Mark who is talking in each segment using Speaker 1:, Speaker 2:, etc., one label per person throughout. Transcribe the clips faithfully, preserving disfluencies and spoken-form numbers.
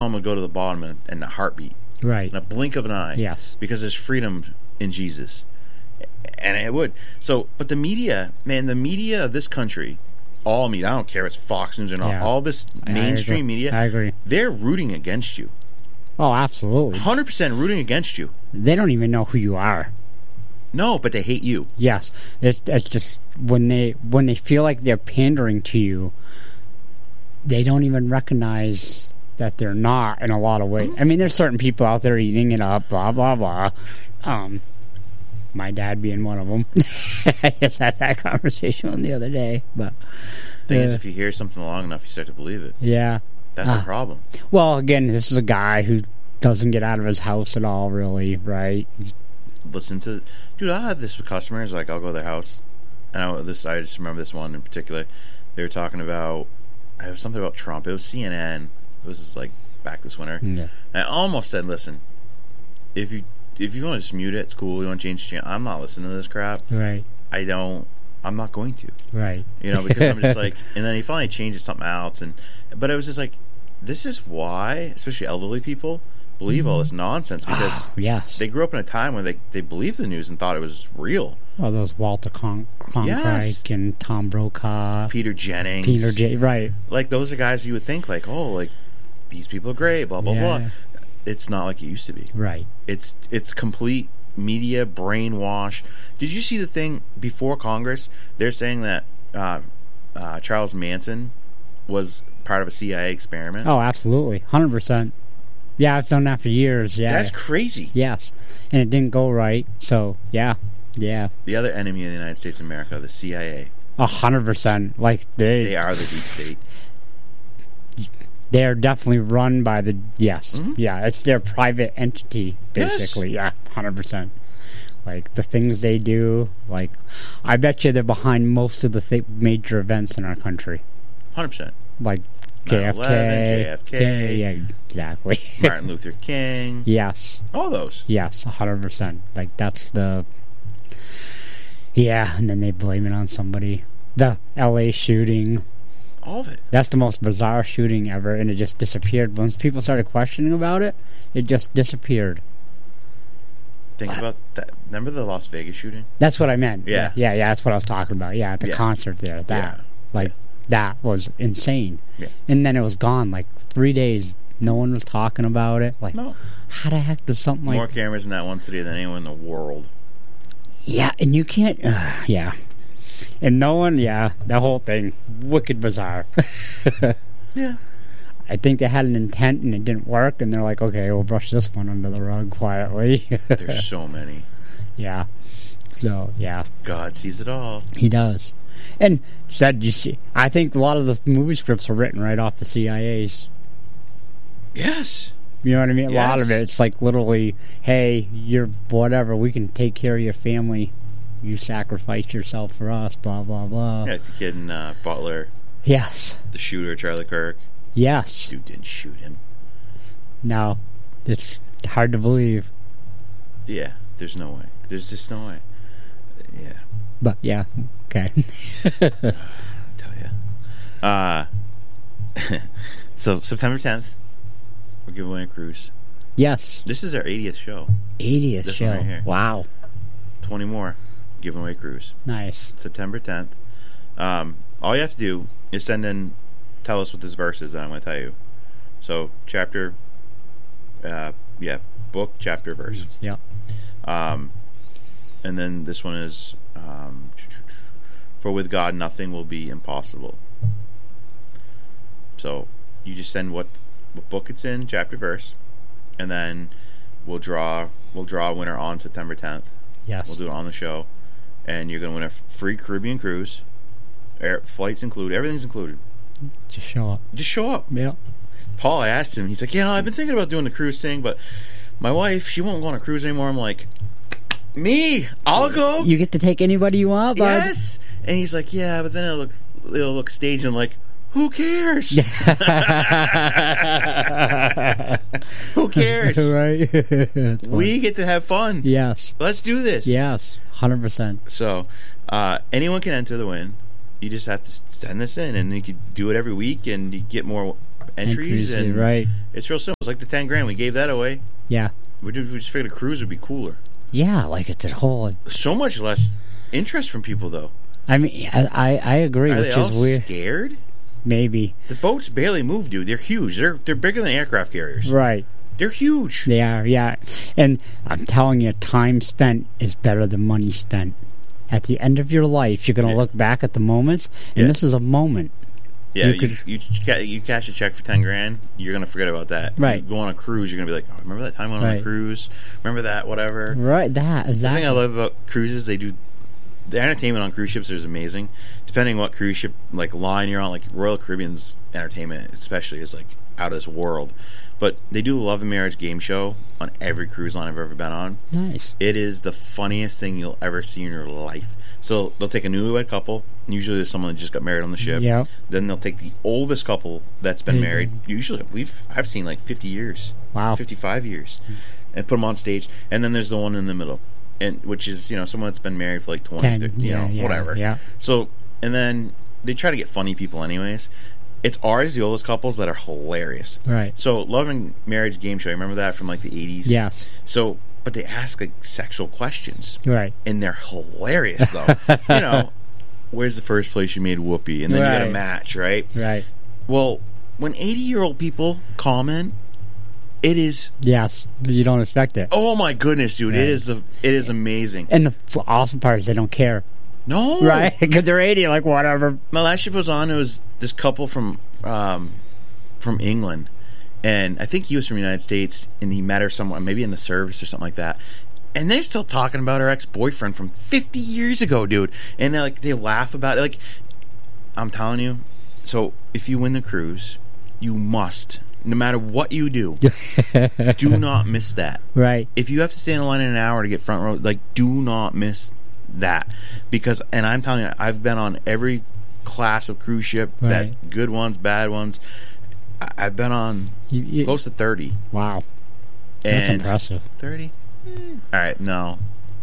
Speaker 1: Islam would go to the bottom in, in a heartbeat.
Speaker 2: Right.
Speaker 1: In a blink of an eye.
Speaker 2: Yes.
Speaker 1: Because there's freedom in Jesus. And it would. So, but the media, man, the media of this country, all media, I don't care if it's Fox News or not,
Speaker 2: Yeah.
Speaker 1: all this mainstream
Speaker 2: I
Speaker 1: media,
Speaker 2: I agree.
Speaker 1: they're rooting against you.
Speaker 2: Oh, absolutely.
Speaker 1: one hundred percent rooting against you.
Speaker 2: They don't even know who you are.
Speaker 1: No, but they hate you.
Speaker 2: Yes. It's, it's just when they when they feel like they're pandering to you, they don't even recognize that they're not in a lot of ways. Mm-hmm. I mean, there's certain people out there eating it up, blah, blah, blah. Um, my dad being one of them. I just had that conversation the other day. But
Speaker 1: the thing
Speaker 2: uh,
Speaker 1: is, if you hear something long enough, you start to believe it.
Speaker 2: Yeah.
Speaker 1: That's
Speaker 2: uh,
Speaker 1: the problem.
Speaker 2: Well, again, this is a guy who doesn't get out of his house at all, really, right?
Speaker 1: Listen to... Dude, I have this with customers. Like, I'll go to their house, and I, this, I just remember this one in particular. They were talking about... It was something about Trump. It was C N N. It was, like, back this winter.
Speaker 2: Yeah.
Speaker 1: I almost said, listen, if you if you want to just mute it, it's cool. You want to change the channel. I'm not listening to this crap.
Speaker 2: Right.
Speaker 1: I don't... I'm not going to.
Speaker 2: Right.
Speaker 1: You know, because I'm just like... And then he finally changes something else. And But it was just like, this is why, especially elderly people, believe all this nonsense. Because
Speaker 2: oh, yes.
Speaker 1: they grew up in a time when they, they believed the news and thought it was real.
Speaker 2: Well, those Walter Con- Cronkite
Speaker 1: Yes.
Speaker 2: and Tom Brokaw.
Speaker 1: Peter Jennings.
Speaker 2: Peter J. Right.
Speaker 1: Like, those are guys you would think, like, oh, like, these people are great, blah, blah,
Speaker 2: Yeah.
Speaker 1: blah. It's not like it used to be.
Speaker 2: Right.
Speaker 1: It's it's complete media brainwash. Did you see the thing before Congress? They're saying that uh, uh, Charles Manson was part of a C I A experiment.
Speaker 2: Oh, absolutely. one hundred percent. Yeah, I've done that for years. Yeah.
Speaker 1: That's crazy.
Speaker 2: Yes. And it didn't go right. So, yeah. Yeah.
Speaker 1: The other enemy of the United States of America, the C I A.
Speaker 2: A hundred percent. Like, they...
Speaker 1: They are the deep state.
Speaker 2: They're definitely run by the... Yes.
Speaker 1: Mm-hmm.
Speaker 2: Yeah, it's their private entity, basically.
Speaker 1: Yes.
Speaker 2: Yeah, one hundred percent. Like, the things they do, like... I bet you they're behind most of the th- major events in our country.
Speaker 1: one hundred percent.
Speaker 2: Like, J F K.
Speaker 1: J F K.
Speaker 2: Yeah, yeah, exactly.
Speaker 1: Martin Luther King.
Speaker 2: Yes.
Speaker 1: All those.
Speaker 2: Yes, one hundred percent. Like, that's the... Yeah, and then they blame it on somebody. The L A shooting.
Speaker 1: All of it.
Speaker 2: That's the most bizarre shooting ever, and it just disappeared. Once people started questioning about it, it just disappeared.
Speaker 1: Think
Speaker 2: What?
Speaker 1: about that. Remember the Las Vegas shooting?
Speaker 2: That's what I meant.
Speaker 1: Yeah.
Speaker 2: Yeah, yeah, that's what I was talking about. Yeah, at the
Speaker 1: Yeah.
Speaker 2: concert there. That.
Speaker 1: Yeah.
Speaker 2: Like,
Speaker 1: Yeah.
Speaker 2: that was insane.
Speaker 1: Yeah.
Speaker 2: And then it was gone. Like, three days, no one was talking about it. Like,
Speaker 1: No.
Speaker 2: how the heck does something like...
Speaker 1: More cameras in that one city than anyone in the world.
Speaker 2: Yeah, and you can't... Uh, yeah. And no one... Yeah, the whole thing. Wicked bizarre.
Speaker 1: Yeah.
Speaker 2: I think they had an intent and it didn't work, and they're like, okay, we'll brush this one under the rug quietly.
Speaker 1: There's so many.
Speaker 2: Yeah. So, yeah.
Speaker 1: God sees it all.
Speaker 2: He does. And said, you see, I think a lot of the movie scripts are written right off the C I A's.
Speaker 1: Yes.
Speaker 2: You know what I mean? A
Speaker 1: Yes.
Speaker 2: lot of it, it's like literally, hey, you're whatever, we can take care of your family. You sacrificed yourself for us, blah, blah, blah.
Speaker 1: Yeah, the kid in uh, Butler,
Speaker 2: Yes.
Speaker 1: the shooter, Charlie Kirk.
Speaker 2: Yes.
Speaker 1: Dude didn't shoot him.
Speaker 2: No. It's hard to believe.
Speaker 1: Yeah, there's no way. There's just no way. Yeah.
Speaker 2: But, yeah. Okay.
Speaker 1: I tell you. Uh, so, September tenth, we're giving away a cruise.
Speaker 2: Yes.
Speaker 1: This is our eightieth show.
Speaker 2: eightieth
Speaker 1: This
Speaker 2: show.
Speaker 1: one right here.
Speaker 2: Wow.
Speaker 1: twenty more. Giving away a cruise.
Speaker 2: Nice.
Speaker 1: September tenth. Um, all you have to do is send in, tell us what this verse is that I'm going to tell you. So, chapter, uh, yeah, book, chapter, verse.
Speaker 2: Yep.
Speaker 1: Um, and then this one is, um, for with God nothing will be impossible. So, you just send what, what book it's in, chapter, verse, and then we'll draw, we'll draw a winner on September tenth.
Speaker 2: Yes.
Speaker 1: We'll do it on the show. And you're going to win a free Caribbean cruise. Air, flights included. Everything's included.
Speaker 2: Just show up.
Speaker 1: Just show up.
Speaker 2: Yep.
Speaker 1: Paul, I asked him. He's like, yeah, no, I've been thinking about doing the cruise thing, but my wife, she won't go on a cruise anymore. I'm like, me? I'll go?
Speaker 2: You get to take anybody you want, bud.
Speaker 1: Yes. And he's like, yeah, but then it'll look, it'll look staged. I'm like, who cares? Who cares?
Speaker 2: Right.
Speaker 1: We get to have fun.
Speaker 2: Yes.
Speaker 1: Let's do this.
Speaker 2: Yes. one hundred percent.
Speaker 1: So, uh, anyone can enter the win. You just have to send this in, and you can do it every week, and you get more entries,
Speaker 2: Entries,
Speaker 1: and
Speaker 2: right.
Speaker 1: it's real simple. It's like the ten grand. We gave that away.
Speaker 2: Yeah.
Speaker 1: We, did, we just figured a cruise would be cooler.
Speaker 2: Yeah, like it's a whole...
Speaker 1: So much less interest from people, though.
Speaker 2: I mean, I I, I agree,
Speaker 1: Are
Speaker 2: which
Speaker 1: they all
Speaker 2: is weird.
Speaker 1: scared?
Speaker 2: Maybe.
Speaker 1: The boats barely move, dude. They're huge. They're they're bigger than aircraft carriers.
Speaker 2: Right.
Speaker 1: They're huge.
Speaker 2: They are, yeah. And I'm telling you, time spent is better than money spent. At the end of your life, you're going to
Speaker 1: Yeah.
Speaker 2: look back at the moments, and
Speaker 1: Yeah.
Speaker 2: this is a moment.
Speaker 1: Yeah,
Speaker 2: You
Speaker 1: you,
Speaker 2: could-
Speaker 1: you, ca- you cash a check for ten grand, you're gonna forget about that.
Speaker 2: Right.
Speaker 1: You go on a cruise, you're gonna be like, oh, remember that time I went on
Speaker 2: Right.
Speaker 1: a cruise? Remember that, whatever.
Speaker 2: Right, that.
Speaker 1: The
Speaker 2: Exactly.
Speaker 1: thing I love about cruises, they do the entertainment on cruise ships is amazing. Depending what cruise ship like line you're on, like Royal Caribbean's entertainment especially is like out of this world. But they do a Love and Marriage game show on every cruise line I've ever been on.
Speaker 2: Nice.
Speaker 1: It is the funniest thing you'll ever see in your life. So they'll take a newlywed couple. Usually there's someone that just got married on the ship.
Speaker 2: Yep.
Speaker 1: Then they'll take the oldest couple that's been
Speaker 2: Mhm.
Speaker 1: married. Usually we've I've seen like fifty years,
Speaker 2: Wow.
Speaker 1: fifty-five years, and put them on stage. And then there's the one in the middle, and which is you know someone that's been married for like twenty,
Speaker 2: Ten.
Speaker 1: fifty, you
Speaker 2: yeah,
Speaker 1: know,
Speaker 2: yeah,
Speaker 1: whatever.
Speaker 2: Yeah.
Speaker 1: So and then they try to get funny people anyways. It's ours, the oldest couples, that are hilarious.
Speaker 2: Right.
Speaker 1: So Love and Marriage game show. Remember that from like the eighties?
Speaker 2: Yes.
Speaker 1: So, but they ask like sexual questions,
Speaker 2: Right.
Speaker 1: and they're hilarious though. You know, where's the first place you made whoopee, and then you got
Speaker 2: Right.
Speaker 1: a match, right?
Speaker 2: Right.
Speaker 1: Well, when eighty-year-old people comment, it is
Speaker 2: Yes. You don't expect it.
Speaker 1: oh my goodness, dude!
Speaker 2: Right.
Speaker 1: It is the it is amazing.
Speaker 2: And the f- awesome part is they don't care.
Speaker 1: No,
Speaker 2: Right? Because they're eighty, like, whatever.
Speaker 1: My last ship was on. It was this couple from um, from England, and I think he was from the United States, and he met her somewhere, maybe in the service or something like that. And they're still talking about her ex-boyfriend from fifty years ago, dude. And they like they laugh about it. Like, I'm telling you. So if you win the cruise, you must, no matter what you do, do not miss that.
Speaker 2: Right.
Speaker 1: If you have to stand in line in an hour to get front row, like, do not miss that. Because, and I'm telling you, I've been on every class of cruise ship,
Speaker 2: Right.
Speaker 1: that good ones, bad ones. I- I've been on
Speaker 2: You, you,
Speaker 1: close to thirty.
Speaker 2: wow. That's
Speaker 1: And
Speaker 2: impressive.
Speaker 1: thirty? Mm. All right, no.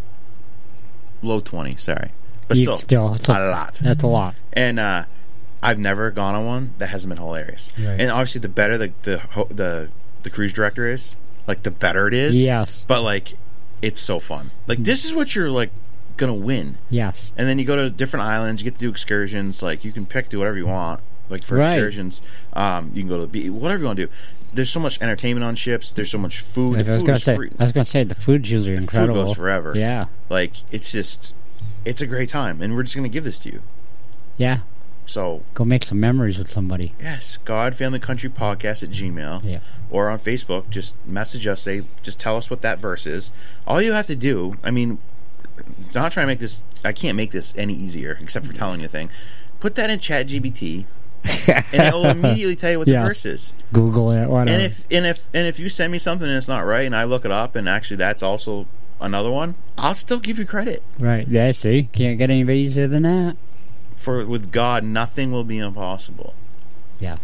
Speaker 1: Low twenty, sorry. But
Speaker 2: You-
Speaker 1: still,
Speaker 2: still it's
Speaker 1: a
Speaker 2: a,
Speaker 1: lot.
Speaker 2: that's a lot.
Speaker 1: And uh, I've never gone on one that hasn't been hilarious.
Speaker 2: Right.
Speaker 1: And obviously, the better the the ho- the the cruise director is, like the better it is.
Speaker 2: Yes.
Speaker 1: But like, it's so fun. Like this is what you're like gonna win.
Speaker 2: Yes.
Speaker 1: And then you go to different islands. You get to do excursions. Like you can pick do whatever you want. Like for
Speaker 2: Right.
Speaker 1: excursions, um, you can go to the beach. Whatever you want to do. There's so much entertainment on ships. There's so much food.
Speaker 2: I
Speaker 1: The
Speaker 2: was
Speaker 1: food
Speaker 2: gonna
Speaker 1: is
Speaker 2: say.
Speaker 1: free.
Speaker 2: I was gonna say the food's usually
Speaker 1: Food
Speaker 2: incredible.
Speaker 1: goes forever.
Speaker 2: Yeah.
Speaker 1: Like it's just, it's a great time, and we're just gonna give this to you.
Speaker 2: Yeah.
Speaker 1: So
Speaker 2: Go make some memories with somebody.
Speaker 1: yes, God Family Country Podcast at Gmail.
Speaker 2: Yeah.
Speaker 1: Or on Facebook, just message us. Say, just tell us what that verse is. All you have to do, I mean, not trying to make this. I can't make this any easier, except for telling you a thing. Put that in Chat G P T, and it will immediately tell you what the
Speaker 2: Yes.
Speaker 1: verse is.
Speaker 2: Google it. Whatever.
Speaker 1: And if and if and if you send me something and it's not right, and I look it up, and actually that's also another one, I'll still give you credit.
Speaker 2: right. Yeah. See, can't get any easier than that.
Speaker 1: For with God, nothing will be impossible.
Speaker 2: Yeah.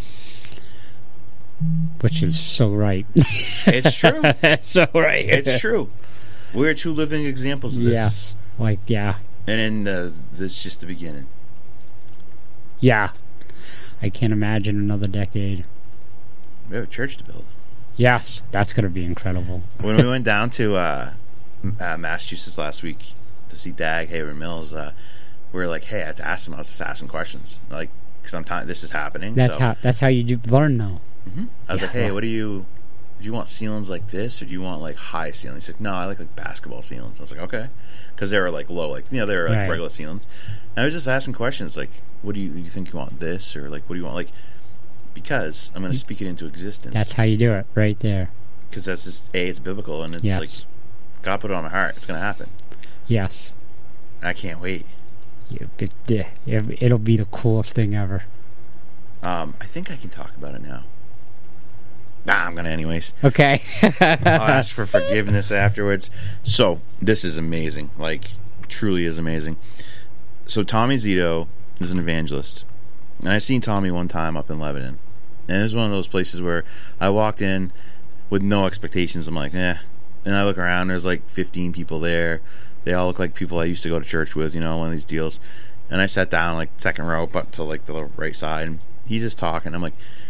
Speaker 2: Which is so right.
Speaker 1: It's true.
Speaker 2: so right.
Speaker 1: It's true. We're two living examples of this.
Speaker 2: Yes. Like, yeah.
Speaker 1: And in uh, this is just the beginning.
Speaker 2: Yeah. I can't imagine another decade.
Speaker 1: We have a church to build.
Speaker 2: Yes. That's going to be incredible.
Speaker 1: When we went down to uh, uh, Massachusetts last week to see Dag Hayward Mills, uh, we were like, hey, I had to ask him. I was just asking questions. Like, because I'm t- this is happening.
Speaker 2: That's
Speaker 1: so.
Speaker 2: how That's how you do learn, though.
Speaker 1: Mm-hmm. I was
Speaker 2: Yeah.
Speaker 1: like, hey, what do you... Do you want ceilings like this, or do you want like high ceilings? He said, no, I like like basketball ceilings. I was like, okay, because they were like low, like you know, they were like
Speaker 2: Right.
Speaker 1: regular ceilings. And I was just asking questions like, what do you, you think you want this, or like, what do you want, like, because I'm going to speak it into existence.
Speaker 2: That's how you do it, right there.
Speaker 1: Because that's just a, it's biblical, and it's
Speaker 2: Yes.
Speaker 1: like God put it on my heart. It's going to happen.
Speaker 2: Yes.
Speaker 1: I can't wait.
Speaker 2: You, it, it, it'll be the coolest thing ever.
Speaker 1: Um, I think I can talk about it now. Nah, I'm gonna anyways.
Speaker 2: Okay.
Speaker 1: I'll ask for forgiveness afterwards. So this is amazing, like truly is amazing. So Tommy Zito is an evangelist, and I seen Tommy one time up in Lebanon, and it was one of those places where I walked in with no expectations. I'm like, eh, and I look around. There's like fifteen people there. They all look like people I used to go to church with, you know, one of these deals. And I sat down like second row, but to like the right side, and he's just talking. I'm like,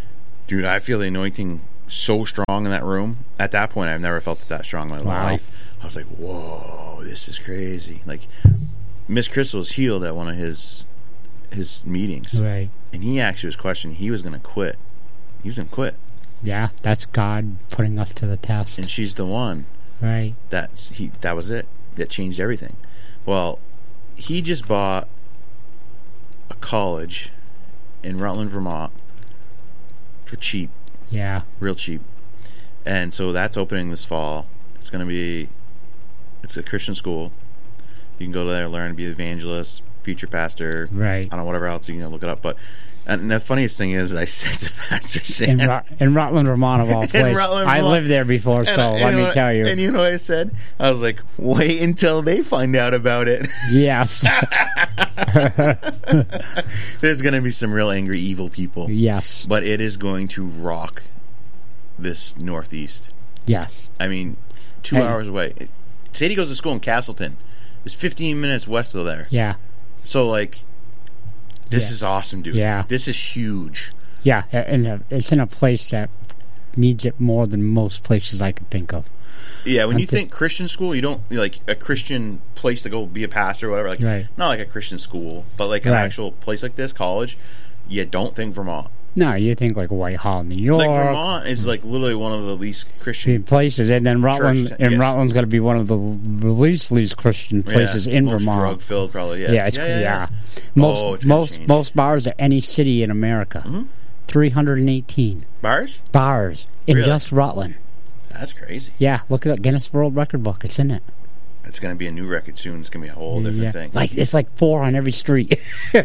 Speaker 1: Dude, I feel the anointing so strong in that room. At that point, I've never felt it that strong in my
Speaker 2: Wow.
Speaker 1: life. I was like, whoa, this is crazy. Like, Miss Crystal was healed at one of his his meetings.
Speaker 2: Right.
Speaker 1: And he actually was questioning he was going to quit. He was going to quit.
Speaker 2: Yeah, that's God putting us to the test.
Speaker 1: And she's the one.
Speaker 2: Right.
Speaker 1: That's he. That was it. That changed everything. Well, he just bought a college in Rutland, Vermont for cheap.
Speaker 2: Yeah.
Speaker 1: Real cheap. And so that's opening this fall. It's going to be, it's a Christian school. You can go there, learn to be an evangelist, future pastor.
Speaker 2: Right.
Speaker 1: I don't know, whatever else. You can look it up. But, and the funniest thing is, I said to Pastor Sam.
Speaker 2: In, Ru- in Rutland, Vermont, of all places.
Speaker 1: Rutland,
Speaker 2: I
Speaker 1: Vermont.
Speaker 2: lived there before,
Speaker 1: And
Speaker 2: so
Speaker 1: I-
Speaker 2: let
Speaker 1: you
Speaker 2: me
Speaker 1: know what-
Speaker 2: tell you.
Speaker 1: And you know what I said? I was like, wait until they find out about it.
Speaker 2: Yes.
Speaker 1: There's going to be some real angry, evil people.
Speaker 2: Yes.
Speaker 1: But it is going to rock this Northeast.
Speaker 2: Yes.
Speaker 1: I mean, two
Speaker 2: Hey.
Speaker 1: hours away. Sadie goes to school in Castleton. It's fifteen minutes west of there.
Speaker 2: Yeah.
Speaker 1: So, like, this
Speaker 2: Yeah.
Speaker 1: is awesome, dude.
Speaker 2: Yeah.
Speaker 1: This is huge.
Speaker 2: Yeah. And uh, it's in a place that needs it more than most places I could think of.
Speaker 1: Yeah, when
Speaker 2: I
Speaker 1: you
Speaker 2: thi-
Speaker 1: think Christian school, you don't, like, a Christian place to go be a pastor or whatever. Like,
Speaker 2: Right.
Speaker 1: not like a Christian school, but like an
Speaker 2: Right.
Speaker 1: actual place like this, college, you don't think Vermont.
Speaker 2: No, you think like Whitehall, New York.
Speaker 1: Like, Vermont is, like, literally one of the least Christian
Speaker 2: places, and then Rutland,
Speaker 1: Church,
Speaker 2: and
Speaker 1: yes.
Speaker 2: Rutland's going to be one of the least least Christian places
Speaker 1: yeah,
Speaker 2: in
Speaker 1: most
Speaker 2: Vermont.
Speaker 1: drug filled, probably. Yeah,
Speaker 2: Yeah, it's, yeah, Most
Speaker 1: Oh, it's gonna
Speaker 2: most
Speaker 1: change.
Speaker 2: most bars of any city in America,
Speaker 1: Mhm.
Speaker 2: three hundred and eighteen
Speaker 1: Bars?
Speaker 2: bars in
Speaker 1: Really?
Speaker 2: just Rutland.
Speaker 1: That's crazy.
Speaker 2: Yeah, look it up, Guinness World Record book. It's in it.
Speaker 1: It's going to be a new record soon. It's going to be a whole different
Speaker 2: Yeah.
Speaker 1: thing.
Speaker 2: Like it's like four on every street. so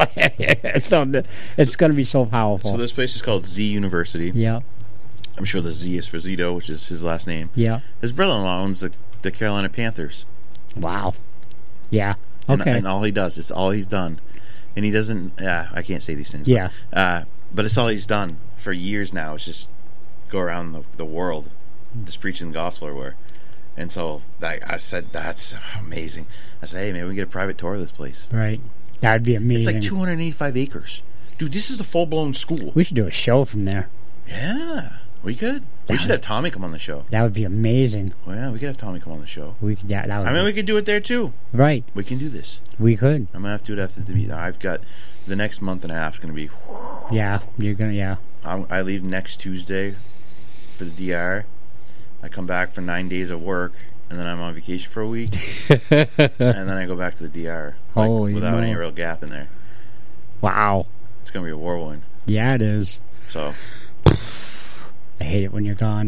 Speaker 2: the, it's going to be so powerful.
Speaker 1: So this place is called Z University.
Speaker 2: yeah,
Speaker 1: I'm sure the Z is for Zito, which is his last name.
Speaker 2: yeah.
Speaker 1: His brother-in-law owns the, the Carolina Panthers.
Speaker 2: Wow. Yeah.
Speaker 1: And,
Speaker 2: Okay.
Speaker 1: and all he does, it's all he's done. And he doesn't, yeah, I can't say these things.
Speaker 2: Yeah.
Speaker 1: But, uh, but it's all he's done for years now. It's just go around the, the world just preaching the gospel everywhere. And so I, I said, that's amazing. I said, hey, maybe we can get a private tour of this place.
Speaker 2: Right. That'd be
Speaker 1: It's
Speaker 2: amazing.
Speaker 1: like two hundred eighty-five acres. Dude, this is a full-blown school.
Speaker 2: We should do a show from there.
Speaker 1: Yeah, we could. We
Speaker 2: That
Speaker 1: should
Speaker 2: would-
Speaker 1: have Tommy come on the show.
Speaker 2: That would be amazing.
Speaker 1: Well, yeah, we could have Tommy come on the show.
Speaker 2: We could. That, that would
Speaker 1: I mean,
Speaker 2: be,
Speaker 1: we could do it there too.
Speaker 2: right.
Speaker 1: We can do this.
Speaker 2: We could.
Speaker 1: I'm gonna have to do it after the meet. I've got the next month and a half is gonna be.
Speaker 2: Yeah. You're gonna. Yeah.
Speaker 1: I'm, I leave next Tuesday for the D R. I come back for nine days of work, and then I'm on vacation for a week, and then I go back to the D R. Like,
Speaker 2: Holy
Speaker 1: without any
Speaker 2: moly.
Speaker 1: real gap in there.
Speaker 2: Wow.
Speaker 1: It's gonna be a whirlwind.
Speaker 2: Yeah, it is.
Speaker 1: So
Speaker 2: I hate it when you're gone.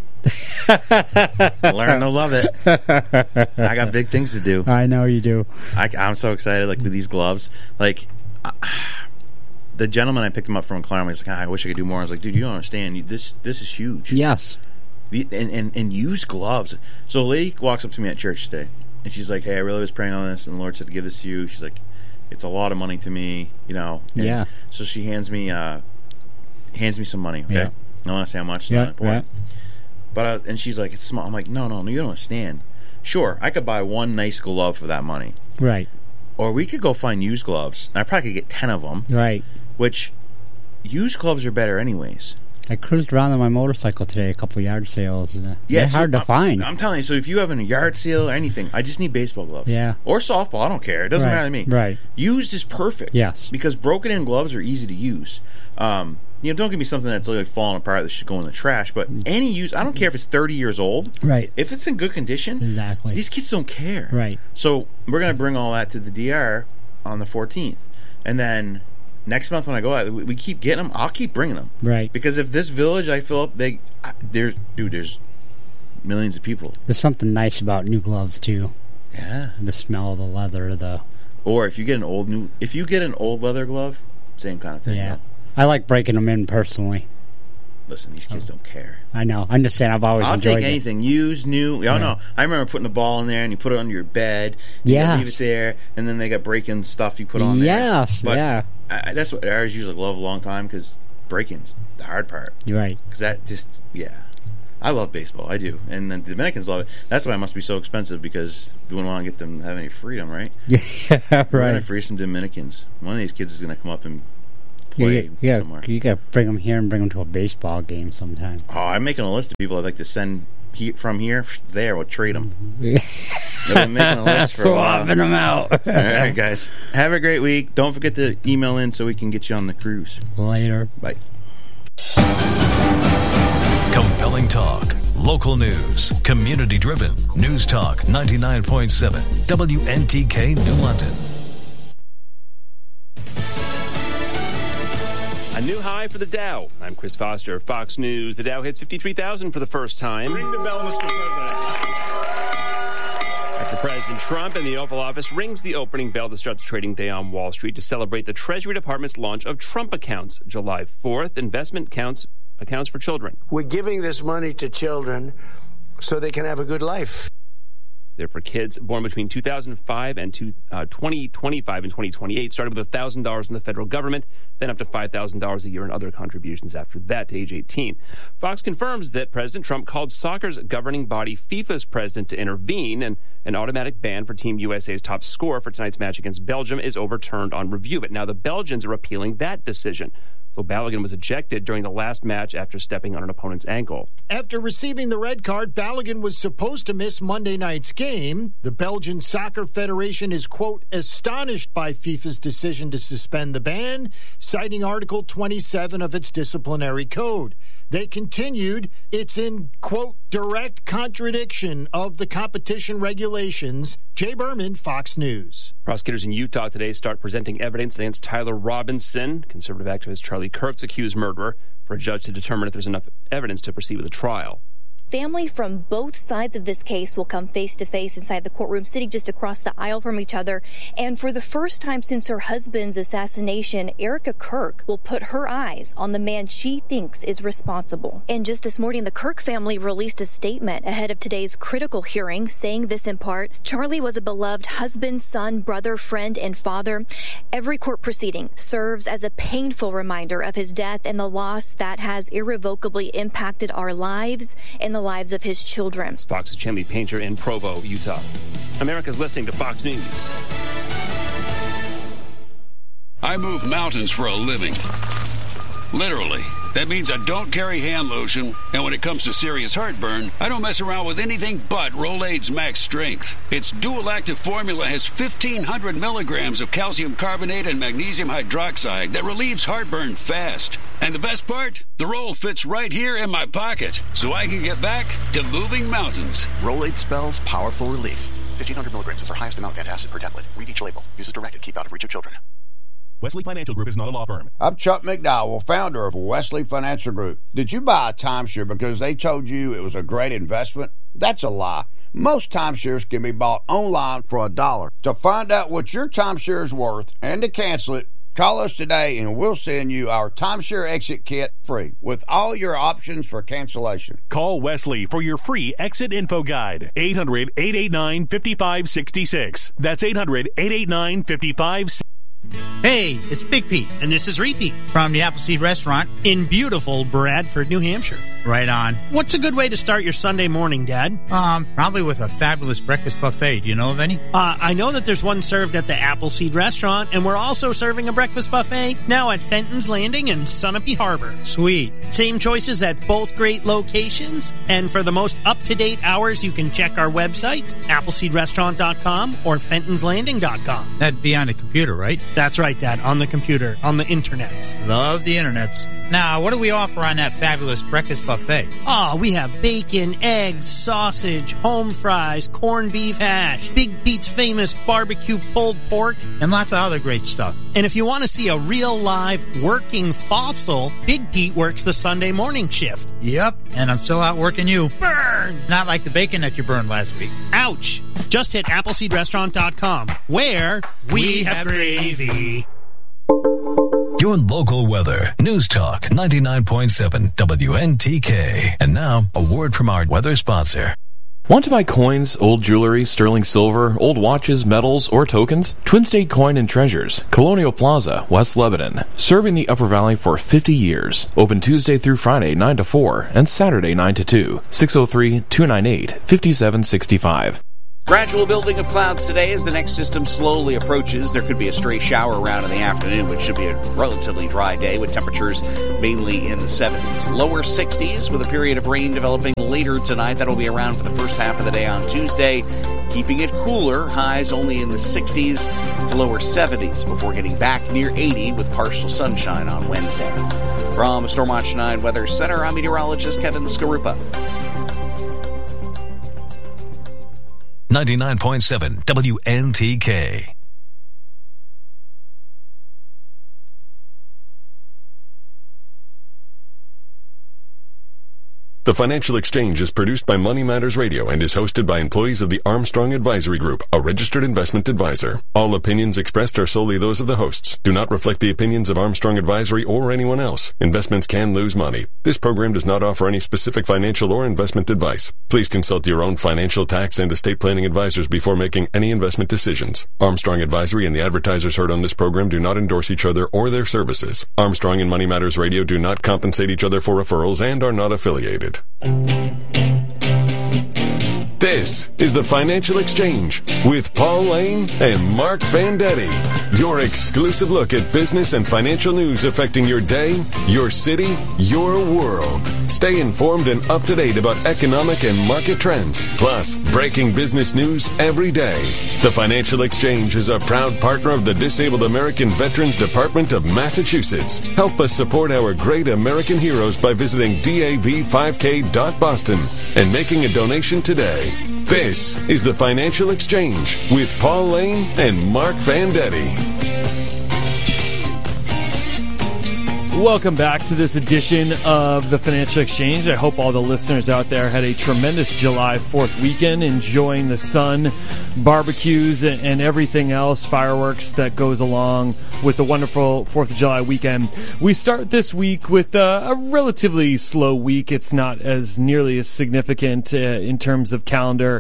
Speaker 1: learn to love it. I got big things to do.
Speaker 2: I know you do.
Speaker 1: I, I'm so excited, like with these gloves. Like uh, the gentleman I picked him up from Claremont, he's like, ah, I wish I could do more. I was like, dude, you don't understand. You, this this is huge.
Speaker 2: Yes.
Speaker 1: The, and, and and use gloves. So a lady walks up to me at church today, and she's like, hey, I really was praying on this, and the Lord said to give this to you. She's like, it's a lot of money to me, you know. And
Speaker 2: Yeah.
Speaker 1: So she hands me uh, hands me some money. Okay.
Speaker 2: Yeah.
Speaker 1: I don't want to say how much. It's
Speaker 2: Yeah,
Speaker 1: not important.
Speaker 2: right.
Speaker 1: But uh, and she's like, it's small. I'm like, no, no, no, you don't understand. Sure, I could buy one nice glove for that money.
Speaker 2: Right.
Speaker 1: Or we could go find used gloves. And I probably could get ten of them,
Speaker 2: Right.
Speaker 1: which used gloves are better anyways.
Speaker 2: I cruised around on my motorcycle today, a couple yard sales. Uh,
Speaker 1: Yeah,
Speaker 2: they're
Speaker 1: so
Speaker 2: hard to
Speaker 1: I'm,
Speaker 2: find.
Speaker 1: I'm telling you, so if you have a yard sale or anything, I just need baseball gloves.
Speaker 2: Yeah.
Speaker 1: Or softball, I don't care. It doesn't
Speaker 2: Right,
Speaker 1: matter to me.
Speaker 2: right.
Speaker 1: Used is perfect.
Speaker 2: Yes.
Speaker 1: Because broken in gloves are easy to use. Um, you know, don't give me something that's literally falling apart that should go in the trash, but any use, I don't care if it's thirty years old.
Speaker 2: Right.
Speaker 1: If it's in good condition,
Speaker 2: Exactly.
Speaker 1: these kids don't care.
Speaker 2: Right.
Speaker 1: So we're going to bring all that to the D R on the fourteenth. And then next month when I go out, we, we keep getting them. I'll keep bringing them.
Speaker 2: Right.
Speaker 1: Because if this village I fill up, they, I, there's, dude, there's millions of people.
Speaker 2: There's something nice about new gloves too.
Speaker 1: Yeah.
Speaker 2: The smell of the leather, the
Speaker 1: Or if you get an old new, if you get an old leather glove, same kind of thing.
Speaker 2: yeah.
Speaker 1: though.
Speaker 2: I like breaking them in personally.
Speaker 1: Listen, these kids don't care.
Speaker 2: I know. I'm just saying. I've always
Speaker 1: I'll
Speaker 2: enjoyed
Speaker 1: take
Speaker 2: it.
Speaker 1: anything, used, new. I don't
Speaker 2: Yeah.
Speaker 1: know. I remember putting the ball in there, and you put it under your bed. And
Speaker 2: Yes.
Speaker 1: you leave it there, and then they got break-in stuff you put on there.
Speaker 2: Yes.
Speaker 1: But
Speaker 2: Yeah.
Speaker 1: I, that's what I always use a glove a long time because break-in's the hard part.
Speaker 2: You're right.
Speaker 1: Because that just, yeah. I love baseball. I do. And the Dominicans love it. That's why it must be so expensive because we wouldn't want to get them to have any freedom, right?
Speaker 2: Yeah.
Speaker 1: We're going to
Speaker 2: Right.
Speaker 1: free some Dominicans. One of these kids is going to come up and play
Speaker 2: yeah, yeah,
Speaker 1: somewhere.
Speaker 2: You got to bring them here and bring them to a baseball game sometime.
Speaker 1: Oh, I'm making a list of people I'd like to send he, from here. There, we'll trade them.
Speaker 2: Yeah.
Speaker 1: I've been making a list for a while.
Speaker 2: Swapping them out.
Speaker 1: All right, guys. Have a great week. Don't forget to email in so we can get you on the cruise.
Speaker 2: Later.
Speaker 1: Bye.
Speaker 3: Compelling talk, local news, community-driven. News Talk ninety-nine point seven, W N T K New London.
Speaker 4: A new high for the Dow. I'm Chris Foster, Fox News. The Dow hits fifty-three thousand for the first time.
Speaker 5: Ring the bell, Mister President.
Speaker 4: After President Trump in the Oval Office rings the opening bell to start the trading day on Wall Street to celebrate the Treasury Department's launch of Trump Accounts. July fourth, investment accounts, accounts for children.
Speaker 6: We're giving this money to children so they can have a good life.
Speaker 4: They're for kids born between two thousand five and two, uh, twenty twenty-five and twenty twenty-eight, started with one thousand dollars from the federal government, then up to five thousand dollars a year in other contributions after that to age eighteen. Fox confirms that President Trump called soccer's governing body FIFA's president to intervene, and an automatic ban for Team U S A's top scorer for tonight's match against Belgium is overturned on review. But now the Belgians are appealing that decision. Though Balogun was ejected during the last match after stepping on an opponent's ankle.
Speaker 7: After receiving the red card, Balogun was supposed to miss Monday night's game. The Belgian Soccer Federation is, quote, astonished by FIFA's decision to suspend the ban, citing Article twenty-seven of its disciplinary code. They continued, it's in, quote, direct contradiction of the competition regulations. Jay Berman, Fox News.
Speaker 4: Prosecutors in Utah today start presenting evidence against Tyler Robinson, conservative activist Charlie Kirk's accused murderer, for a judge to determine if there's enough evidence to proceed with the trial.
Speaker 8: Family from both sides of this case will come face-to-face inside the courtroom, sitting just across the aisle from each other. And for the first time since her husband's assassination, Erica Kirk will put her eyes on the man she thinks is responsible. And just this morning, the Kirk family released a statement ahead of today's critical hearing, saying this in part: Charlie was a beloved husband, son, brother, friend, and father. Every court proceeding serves as a painful reminder of his death and the loss that has irrevocably impacted our lives and the lives of his children.
Speaker 4: It's Fox's Chamley Painter in Provo, Utah. America's listening to Fox News.
Speaker 9: I move mountains for a living. Literally. That means I don't carry hand lotion, and when it comes to serious heartburn, I don't mess around with anything but Rolaids Max Strength. Its dual-active formula has fifteen hundred milligrams of calcium carbonate and magnesium hydroxide that relieves heartburn fast. And the best part? The roll fits right here in my pocket, so I can get back to moving mountains.
Speaker 10: Rolaids spells powerful relief. fifteen hundred milligrams is our highest amount of antacid per tablet. Read each label. Use as directed. Keep out of reach of children.
Speaker 11: Wesley Financial Group is not a law firm.
Speaker 12: I'm Chuck McDowell, founder of Wesley Financial Group. Did you buy a timeshare because they told you it was a great investment? That's a lie. Most timeshares can be bought online for a dollar. To find out what your timeshare is worth and to cancel it, call us today and we'll send you our timeshare exit kit free with all your options for cancellation.
Speaker 11: Call Wesley for your free exit info guide. eight hundred, eight eight nine, five five six six. That's eight hundred, eight eight nine, five five six six.
Speaker 13: Hey, it's Big Pete, and this is Repeat from the Appleseed Restaurant in beautiful Bradford, New Hampshire. Right on. What's a good way to start your Sunday morning, Dad?
Speaker 14: Um, probably with a fabulous breakfast buffet. Do you know of any?
Speaker 13: Uh, I know that there's one served at the Appleseed Restaurant, and we're also serving a breakfast buffet now at Fenton's Landing and Sunapee Harbor.
Speaker 14: Sweet.
Speaker 13: Same choices at both great locations, and for the most up-to-date hours, you can check our websites, appleseed restaurant dot com or fentons landing dot com.
Speaker 14: That'd be on the computer, right?
Speaker 13: That's right, Dad, on the computer, on the internet.
Speaker 14: Love the internets. Now, what do we offer on that fabulous breakfast buffet?
Speaker 13: Oh, we have bacon, eggs, sausage, home fries, corned beef hash, Big Pete's famous barbecue pulled pork,
Speaker 14: and lots of other great stuff.
Speaker 13: And if you want to see a real live working fossil, Big Pete works the Sunday morning shift.
Speaker 14: Yep, and I'm still out working you.
Speaker 13: Burn!
Speaker 14: Not like the bacon that you burned last week.
Speaker 13: Ouch! Just hit appleseed restaurant dot com, where we, we have, have gravy.
Speaker 3: Your local weather. News Talk ninety-nine point seven W N T K. And now, a word from our weather sponsor.
Speaker 15: Want to buy coins, old jewelry, sterling silver, old watches, metals, or tokens? Twin State Coin and Treasures, Colonial Plaza, West Lebanon. Serving the Upper Valley for fifty years. Open Tuesday through Friday, nine to four, and Saturday, nine to two. six oh three, two nine eight, five seven six five.
Speaker 16: Gradual building of clouds today as the next system slowly approaches. There could be a stray shower around in the afternoon, which should be a relatively dry day with temperatures mainly in the seventies. Lower sixties with a period of rain developing later tonight. That'll be around for the first half of the day on Tuesday. Keeping it cooler, highs only in the sixties to lower seventies before getting back near eighty with partial sunshine on Wednesday. From Stormwatch nine Weather Center, I'm meteorologist Kevin Skarupa.
Speaker 3: ninety-nine point seven W N T K.
Speaker 17: The Financial Exchange is produced by Money Matters Radio and is hosted by employees of the Armstrong Advisory Group, a registered investment advisor. All opinions expressed are solely those of the hosts. Do not reflect the opinions of Armstrong Advisory or anyone else. Investments can lose money. This program does not offer any specific financial or investment advice. Please consult your own financial, tax, and estate planning advisors before making any investment decisions. Armstrong Advisory and the advertisers heard on this program do not endorse each other or their services. Armstrong and Money Matters Radio do not compensate each other for referrals and are not affiliated. This is the Financial Exchange with Paul Lane and Mark Fandetti. Your exclusive look at business and financial news affecting your day, your city, your world. Stay informed and up to date about economic and market trends, plus breaking business news every day. The Financial Exchange is a proud partner of the Disabled American Veterans Department of Massachusetts. Help us support our great American heroes by visiting D A V five K dot Boston and making a donation today. This is the Financial Exchange with Paul Lane and Mark Fandetti.
Speaker 18: Welcome back to this edition of the Financial Exchange. I hope all the listeners out there had a tremendous July fourth weekend, enjoying the sun, barbecues, and everything else, fireworks that goes along with the wonderful fourth of July weekend. We start this week with a, a relatively slow week. It's not as nearly as significant uh, in terms of calendar,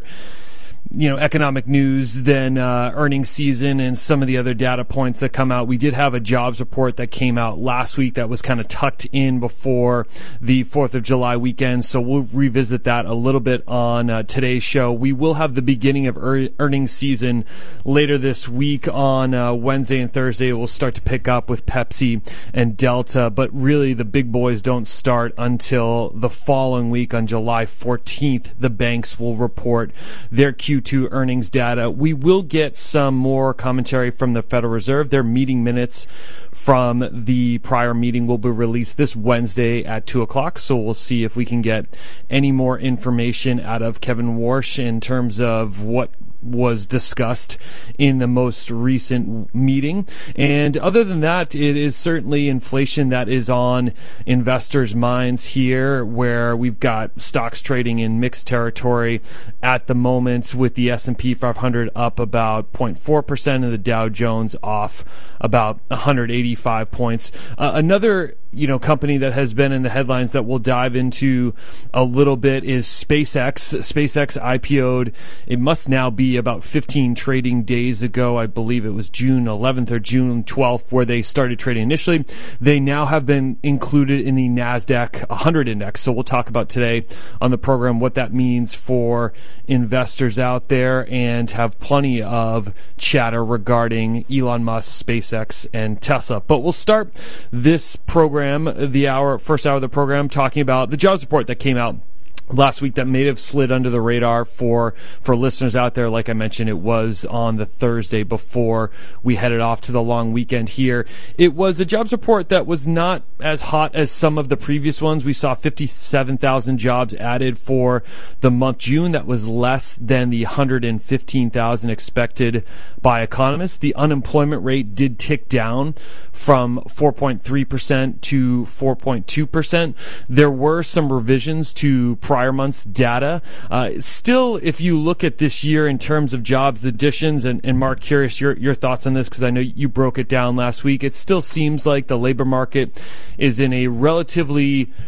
Speaker 18: you know, economic news than uh, earnings season and some of the other data points that come out. We did have a jobs report that came out last week that was kind of tucked in before the fourth of July weekend, so we'll revisit that a little bit on uh, today's show. We will have the beginning of er- earnings season later this week on uh, Wednesday and Thursday. We'll start to pick up with Pepsi and Delta, but really the big boys don't start until the following week on July fourteenth. The banks will report their Q two earnings data. We will get some more commentary from the Federal Reserve. Their meeting minutes from the prior meeting will be released this Wednesday at two o'clock, so we'll see if we can get any more information out of Kevin Warsh in terms of what was discussed in the most recent meeting. And other than that, it is certainly inflation that is on investors' minds here, where we've got stocks trading in mixed territory at the moment, with the S and P five hundred up about zero point four percent and the Dow Jones off about one hundred eighty-five points. Uh, another you know, company that has been in the headlines that we'll dive into a little bit is SpaceX. SpaceX I P O'd. It must now be about fifteen trading days ago. I believe it was June eleventh or June twelfth where they started trading initially. They now have been included in the NASDAQ one hundred index. So we'll talk about today on the program what that means for investors out there, and have plenty of chatter regarding Elon Musk, SpaceX, and Tesla. But we'll start this program, the hour, first hour of the program, talking about the jobs report that came out last week that may have slid under the radar for for listeners out there. Like I mentioned, it was on the Thursday before we headed off to the long weekend here. It was a jobs report that was not as hot as some of the previous ones. We saw fifty-seven thousand jobs added for the month June. That was less than the one hundred fifteen thousand expected by economists. The unemployment rate did tick down from four point three percent to four point two percent. There were some revisions to prior month's data. Uh, still, if you look at this year in terms of jobs additions, and, and Mark, curious your, your thoughts on this, because I know you broke it down last week, it still seems like the labor market is in a relatively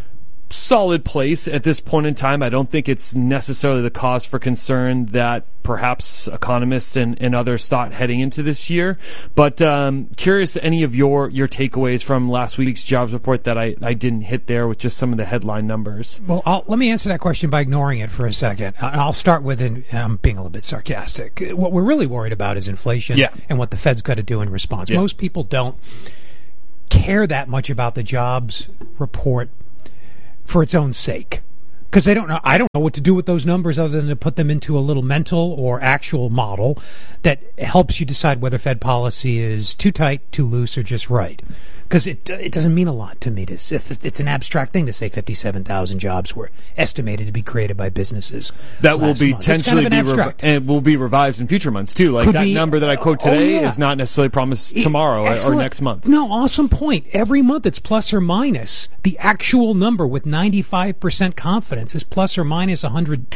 Speaker 18: solid place at this point in time. I don't think it's necessarily the cause for concern that perhaps economists and, and others thought heading into this year. But um, curious any of your, your takeaways from last week's jobs report that I, I didn't hit there with just some of the headline numbers.
Speaker 19: Well, I'll, let me answer that question by ignoring it for a second. I'll start with, and I'm being a little bit sarcastic, what we're really worried about is inflation
Speaker 18: yeah.
Speaker 19: and what the Fed's got to do in response.
Speaker 18: Yeah.
Speaker 19: Most people don't care that much about the jobs report for its own sake, because they don't know. I don't know what to do with those numbers other than to put them into a little mental or actual model that helps you decide whether Fed policy is too tight, too loose, or just right. Because it it doesn't mean a lot to me. To, it's, it's an abstract thing to say fifty-seven thousand jobs were estimated to be created by businesses.
Speaker 18: That will be
Speaker 19: month.
Speaker 18: potentially
Speaker 19: kind of
Speaker 18: be revi- and will be revised in future months too. Like
Speaker 19: Could
Speaker 18: that
Speaker 19: be,
Speaker 18: number that I quote today
Speaker 19: oh, yeah.
Speaker 18: is not necessarily promised tomorrow or, or next month.
Speaker 19: No, awesome point. Every month it's plus or minus. The actual number with ninety-five percent confidence is plus or minus one hundred.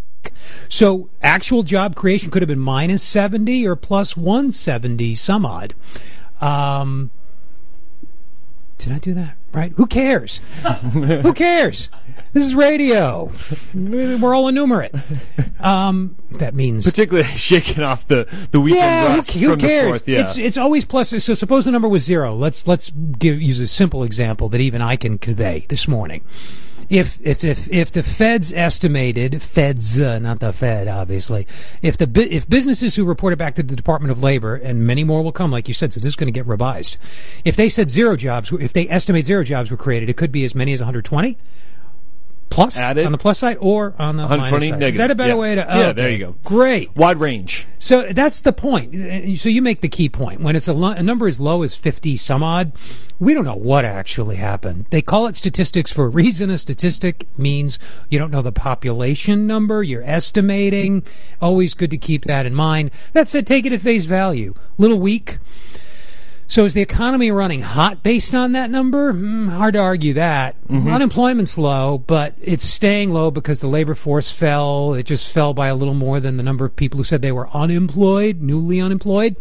Speaker 19: So actual job creation could have been minus seventy or plus one hundred seventy some odd. Um, did I do that right? Who cares? Who cares? This is radio. We're all enumerate. Um, that means
Speaker 18: particularly shaking off the the weekend
Speaker 19: yeah,
Speaker 18: rust
Speaker 19: who, who
Speaker 18: from
Speaker 19: cares?
Speaker 18: the fourth. Yeah.
Speaker 19: It's it's always plus. So suppose the number was zero. Let's let's give, use a simple example that even I can convey this morning. If if if if the Fed's estimated Feds, uh, not the Fed, obviously. If the if businesses who reported back to the Department of Labor, and many more will come, like you said, so this is going to get revised. If they said zero jobs, if they estimate zero jobs were created, it could be as many as one hundred twenty. Plus
Speaker 18: Added.
Speaker 19: on the plus side or on the
Speaker 18: one hundred twenty
Speaker 19: minus side.
Speaker 18: negative.
Speaker 19: Is that a better
Speaker 18: yeah.
Speaker 19: way to? Oh,
Speaker 18: yeah,
Speaker 19: okay.
Speaker 18: there you go.
Speaker 19: Great,
Speaker 18: wide range.
Speaker 19: So that's the point. So you make the key point. When it's a, lo- a number as low as fifty some odd, we don't know what actually happened. They call it statistics for a reason. A statistic means you don't know the population number. You're estimating. Always good to keep that in mind. That said, take it at face value. Little weak. So is the economy running hot based on that number? Mm, hard to argue that. Mm-hmm. Unemployment's low, but it's staying low because the labor force fell. It just fell by a little more than the number of people who said they were unemployed, newly unemployed.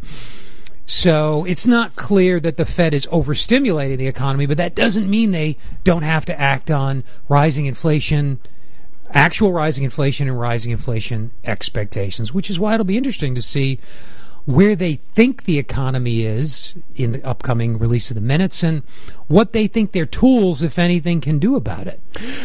Speaker 19: So it's not clear that the Fed is overstimulating the economy, but that doesn't mean they don't have to act on rising inflation, actual rising inflation and rising inflation expectations, which is why it'll be interesting to see where they think the economy is in the upcoming release of the minutes and what they think their tools, if anything, can do about it.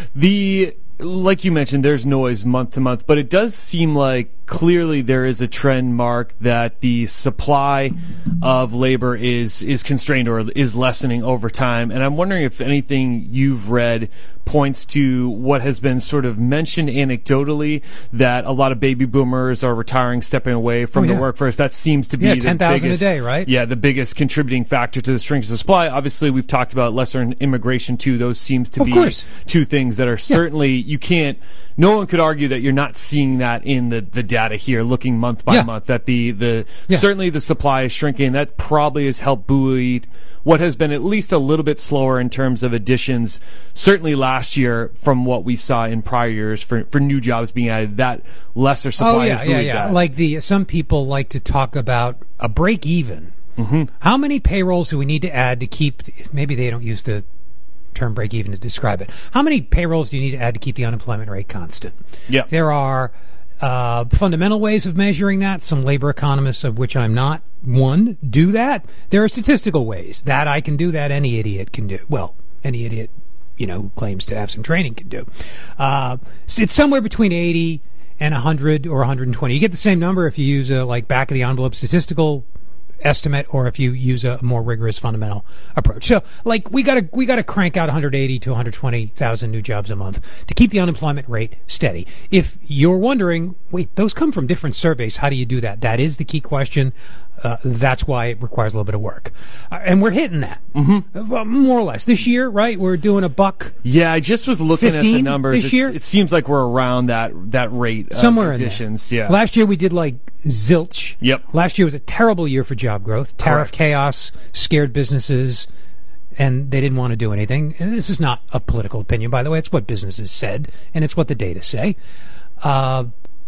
Speaker 18: The like you mentioned, there's noise month to month, but it does seem like clearly there is a trend, Mark, that the supply of labor is is constrained or is lessening over time. And I'm wondering if anything you've read points to what has been sort of mentioned anecdotally, that a lot of baby boomers are retiring, stepping away from
Speaker 19: oh, yeah.
Speaker 18: the workforce. That seems to be
Speaker 19: yeah,
Speaker 18: the
Speaker 19: ten thousand
Speaker 18: biggest,
Speaker 19: a day, right?
Speaker 18: Yeah, the biggest contributing factor to the shrinkage of supply. Obviously, we've talked about lesser immigration too. Those seems to
Speaker 19: of
Speaker 18: be
Speaker 19: course.
Speaker 18: two things that are certainly,
Speaker 19: yeah.
Speaker 18: you can't, no one could argue that you're not seeing that in the, the data here, looking month by
Speaker 19: yeah.
Speaker 18: month, that the, the
Speaker 19: yeah.
Speaker 18: certainly the supply is shrinking. That probably has helped buoy what has been at least a little bit slower in terms of additions, certainly last year from what we saw in prior years for, for new jobs being added. That lesser supply
Speaker 19: oh, yeah,
Speaker 18: has buoyed
Speaker 19: yeah, yeah.
Speaker 18: that.
Speaker 19: Like the some people like to talk about a break even.
Speaker 18: Mm-hmm.
Speaker 19: How many payrolls do we need to add to keep? Maybe they don't use the term break even to describe it. How many payrolls do you need to add to keep the unemployment rate constant?
Speaker 18: Yeah,
Speaker 19: there are uh, fundamental ways of measuring that. Some labor economists, of which I'm not one, do that. There are statistical ways that I can do that. Any idiot can do. Well, any idiot, you know, who claims to have some training can do. Uh, it's somewhere between eighty and one hundred or one hundred twenty. You get the same number if you use a like back of the envelope statistical estimate or if you use a more rigorous fundamental approach. So, like, we gotta we gotta crank out one hundred eighty to one hundred twenty thousand new jobs a month to keep the unemployment rate steady. If you're wondering, wait, those come from different surveys. How do you do that? That is the key question. Uh, that's why it requires a little bit of work. Uh, and we're hitting that.
Speaker 18: Mm-hmm.
Speaker 19: Uh, more or less. This year, right, we're doing a buck.
Speaker 18: Yeah, I just was looking at the numbers.
Speaker 19: This year?
Speaker 18: It seems like we're around that, that rate
Speaker 19: Somewhere
Speaker 18: of additions.
Speaker 19: in there.
Speaker 18: Yeah.
Speaker 19: Last year we did like zilch.
Speaker 18: Yep.
Speaker 19: Last year was a terrible year for job growth. Tariff
Speaker 18: Correct.
Speaker 19: chaos scared businesses, and they didn't want to do anything. And this is not a political opinion, by the way. It's what businesses said, and it's what the data say. Uh,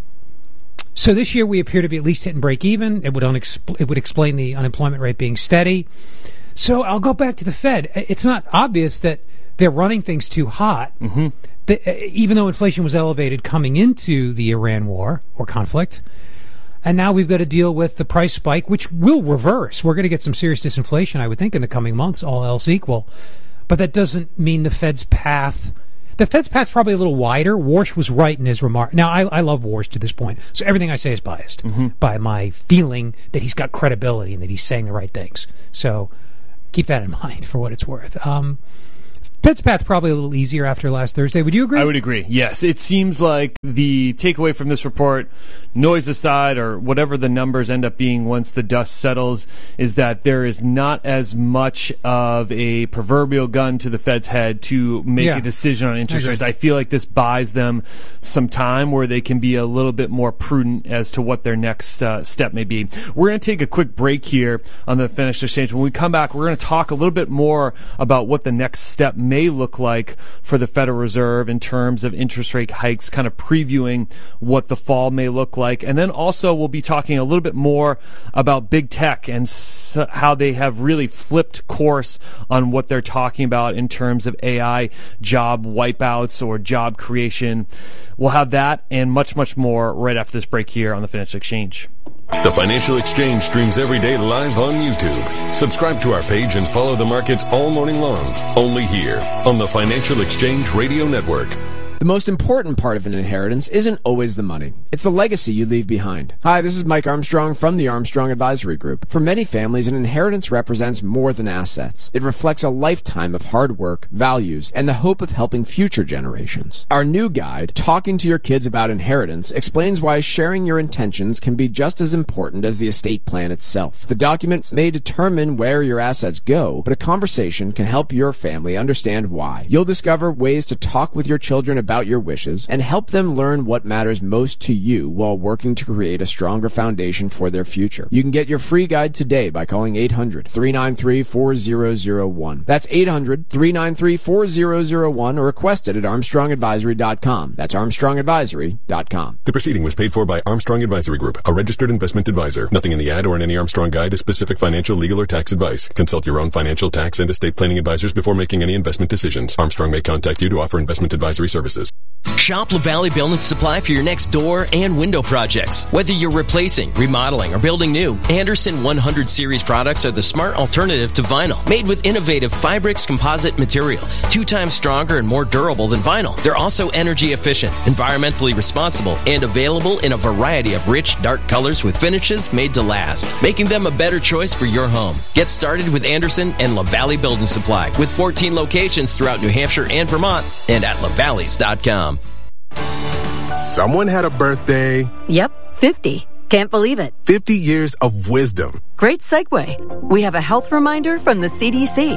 Speaker 19: So this year we appear to be at least hitting break even. It would unexpl- it would explain the unemployment rate being steady. So I'll go back to the Fed. It's not obvious that they're running things too hot.
Speaker 18: Mm-hmm.
Speaker 19: The, even though inflation was elevated coming into the Iran war or conflict, and now we've got to deal with the price spike, which will reverse. We're going to get some serious disinflation, I would think, in the coming months, all else equal. But that doesn't mean the Fed's path... The Fed's path's probably a little wider. Warsh was right in his remark. Now, I, I love Warsh to this point, so everything I say is biased
Speaker 18: mm-hmm.
Speaker 19: by my feeling that he's got credibility and that he's saying the right things. So keep that in mind for what it's worth. Um... Fed's path probably a little easier after last Thursday. Would you agree?
Speaker 18: I would agree, yes. It seems like the takeaway from this report, noise aside or whatever the numbers end up being once the dust settles, is that there is not as much of a proverbial gun to the Fed's head to make
Speaker 19: Yeah.
Speaker 18: a decision on interest
Speaker 19: I
Speaker 18: rates.
Speaker 19: agree.
Speaker 18: I feel like this buys them some time where they can be a little bit more prudent as to what their next uh, step may be. We're going to take a quick break here on the Financial Exchange. When we come back, we're going to talk a little bit more about what the next step may look like for the Federal Reserve in terms of interest rate hikes, kind of previewing what the fall may look like. And then also we'll be talking a little bit more about big tech and s- how they have really flipped course on what they're talking about in terms of A I job wipeouts or job creation. We'll have that and much, much more right after this break here on the Financial Exchange.
Speaker 17: The Financial Exchange streams every day live on YouTube. Subscribe to our page and follow the markets all morning long. Only here on the Financial Exchange Radio Network.
Speaker 20: The most important part of an inheritance isn't always the money. It's the legacy you leave behind. Hi, this is Mike Armstrong from the Armstrong Advisory Group. For many families, an inheritance represents more than assets. It reflects a lifetime of hard work, values, and the hope of helping future generations. Our new guide, Talking to Your Kids About Inheritance, explains why sharing your intentions can be just as important as the estate plan itself. The documents may determine where your assets go, but a conversation can help your family understand why. You'll discover ways to talk with your children about about your wishes and help them learn what matters most to you while working to create a stronger foundation for their future. You can get your free guide today by calling eight hundred, three nine three, four zero zero one. That's eight hundred, three nine three, four zero zero one or request it at armstrong advisory dot com. That's armstrong advisory dot com.
Speaker 17: The proceeding was paid for by Armstrong Advisory Group, a registered investment advisor. Nothing in the ad or in any Armstrong guide is specific financial, legal, or tax advice. Consult your own financial, tax, and estate planning advisors before making any investment decisions. Armstrong may contact you to offer investment advisory services.
Speaker 21: Shop LaValley Building Supply for your next door and window projects. Whether you're replacing, remodeling, or building new, Anderson one hundred series products are the smart alternative to vinyl. Made with innovative Fibrix composite material, two times stronger and more durable than vinyl. They're also energy efficient, environmentally responsible, and available in a variety of rich, dark colors with finishes made to last, making them a better choice for your home. Get started with Anderson and LaValley Building Supply with fourteen locations throughout New Hampshire and Vermont and at lavalleys dot com.
Speaker 22: Someone had a birthday.
Speaker 23: Yep, fifty. Can't believe it.
Speaker 22: fifty years of wisdom.
Speaker 23: Great segue. We have a health reminder from the C D C.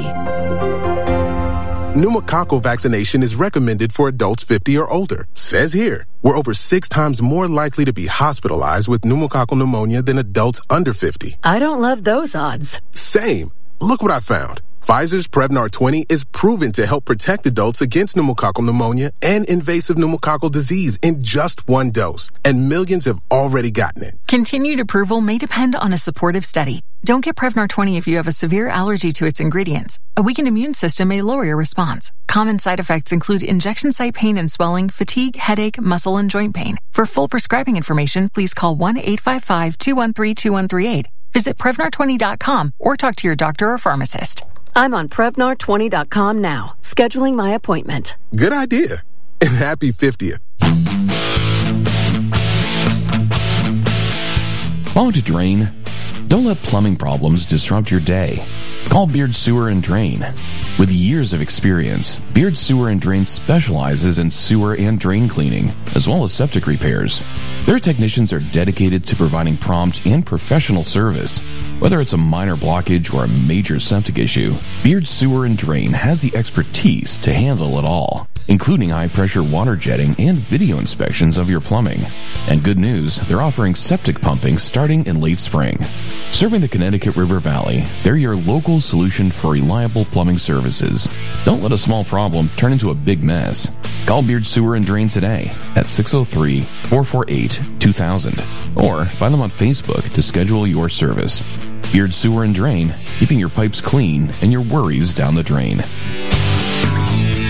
Speaker 22: Pneumococcal vaccination is recommended for adults fifty or older. Says here, we're over six times more likely to be hospitalized with pneumococcal pneumonia than adults under fifty.
Speaker 23: I don't love those odds.
Speaker 22: Same. Look what I found. Pfizer's Prevnar twenty is proven to help protect adults against pneumococcal pneumonia and invasive pneumococcal disease in just one dose, and millions have already gotten it.
Speaker 24: Continued approval may depend on a supportive study. Don't get Prevnar twenty if you have a severe allergy to its ingredients. A weakened immune system may lower your response. Common side effects include injection site pain and swelling, fatigue, headache, muscle, and joint pain. For full prescribing information, please call one eight five five, two one three, two one three eight. Visit Prevnar twenty dot com or talk to your doctor or pharmacist.
Speaker 23: I'm on Prevnar twenty dot com now, scheduling my appointment.
Speaker 22: Good idea. And happy fiftieth.
Speaker 15: Clogged to drain? Don't let plumbing problems disrupt your day. Call Beard Sewer and Drain. With years of experience, Beard Sewer and Drain specializes in sewer and drain cleaning, as well as septic repairs. Their technicians are dedicated to providing prompt and professional service. Whether it's a minor blockage or a major septic issue, Beard Sewer and Drain has the expertise to handle it all, including high-pressure water jetting and video inspections of your plumbing. And good news, they're offering septic pumping starting in late spring. Serving the Connecticut River Valley, they're your local solution for reliable plumbing services. Don't let a small problem turn into a big mess. Call Beard Sewer and Drain today at six oh three, four four eight, two thousand or find them on Facebook to schedule your service. Beard Sewer and Drain, keeping your pipes clean and your worries down the drain.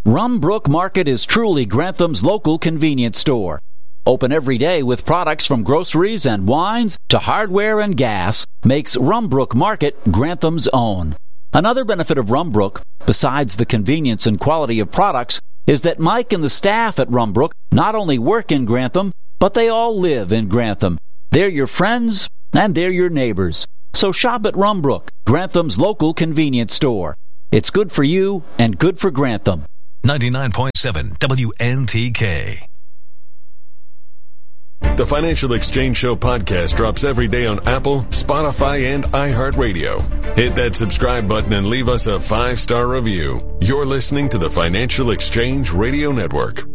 Speaker 1: Rumbrook Market is truly Grantham's local convenience store. Open every day with products from groceries and wines to hardware and gas makes Rumbrook Market Grantham's own. Another benefit of Rumbrook, besides the convenience and quality of products, is that Mike and the staff at Rumbrook not only work in Grantham, but they all live in Grantham. They're your friends and they're your neighbors. So shop at Rumbrook, Grantham's local convenience store. It's good for you and good for Grantham.
Speaker 3: ninety-nine point seven W N T K.
Speaker 17: The Financial Exchange Show podcast drops every day on Apple, Spotify, and iHeartRadio. Hit that subscribe button and leave us a five-star review. You're listening to the Financial Exchange Radio Network.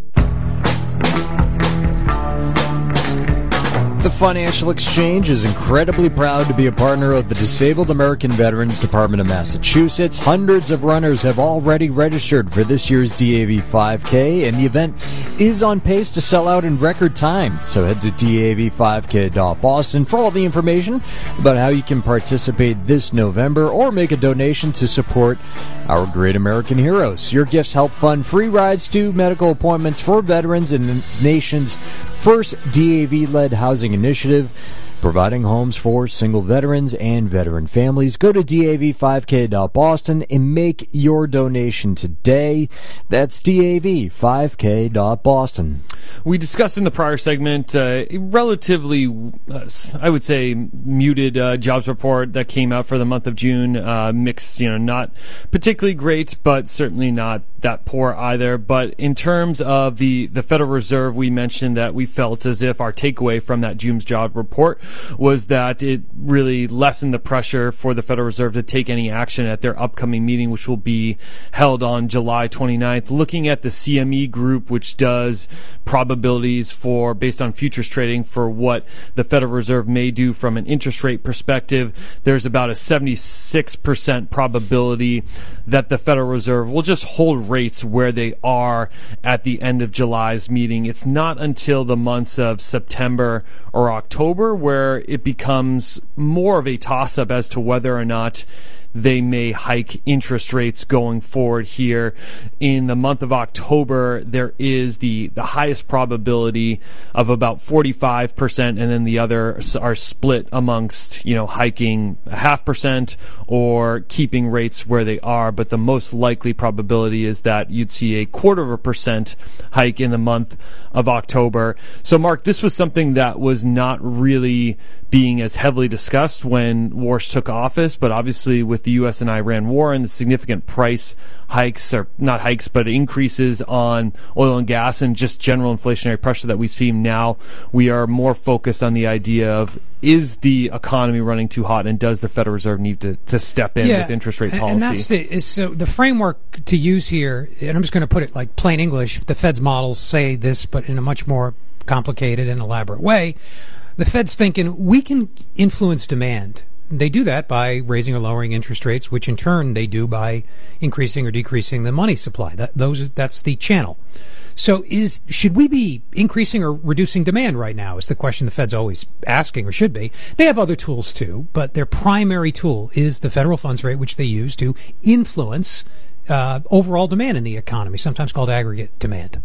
Speaker 2: The Financial Exchange is incredibly proud to be a partner of the Disabled American Veterans Department of Massachusetts. Hundreds of runners have already registered for this year's D A V five K, and the event is on pace to sell out in record time. So head to D A V five K dot Boston for all the information about how you can participate this November or make a donation to support our great American heroes. Your gifts help fund free rides to medical appointments for veterans in the nation's first D A V-led housing initiative, providing homes for single veterans and veteran families. Go to D A V five K dot Boston and make your donation today. That's D A V five K dot Boston.
Speaker 18: We discussed in the prior segment uh, a relatively, uh, I would say, muted uh, jobs report that came out for the month of June. Uh, mixed, you know, not particularly great, but certainly not that poor either. But in terms of the, the Federal Reserve, we mentioned that we felt as if our takeaway from that June's job report was that it really lessened the pressure for the Federal Reserve to take any action at their upcoming meeting, which will be held on July twenty-ninth. Looking at the C M E group, which does probabilities for, based on futures trading, for what the Federal Reserve may do from an interest rate perspective, there's about a seventy-six percent probability that the Federal Reserve will just hold rates where they are at the end of July's meeting. It's not until the months of September or October where it becomes more of a toss-up as to whether or not they may hike interest rates going forward here. In the month of October, there is the, the highest probability of about forty-five percent, and then the others are split amongst, you know, hiking a half percent or keeping rates where they are. But the most likely probability is that you'd see a quarter of a percent hike in the month of October. So, Mark, this was something that was not really being as heavily discussed when Warsh took office, but obviously with the U S and Iran war and the significant price hikes, or not hikes, but increases on oil and gas and just general inflationary pressure that we see now, we are more focused on the idea of, is the economy running too hot, and does the Federal Reserve need to, to step in
Speaker 19: yeah,
Speaker 18: with interest rate policy?
Speaker 19: And that's the, is, so the framework to use here, and I'm just going to put it like plain English, the Fed's models say this, but in a much more complicated and elaborate way. The Fed's thinking we can influence demand. They do that by raising or lowering interest rates, which in turn they do by increasing or decreasing the money supply. That those that's the channel. So is should we be increasing or reducing demand right now is the question the Fed's always asking, or should be. They have other tools too, but their primary tool is the federal funds rate, which they use to influence uh, overall demand in the economy, sometimes called aggregate demand.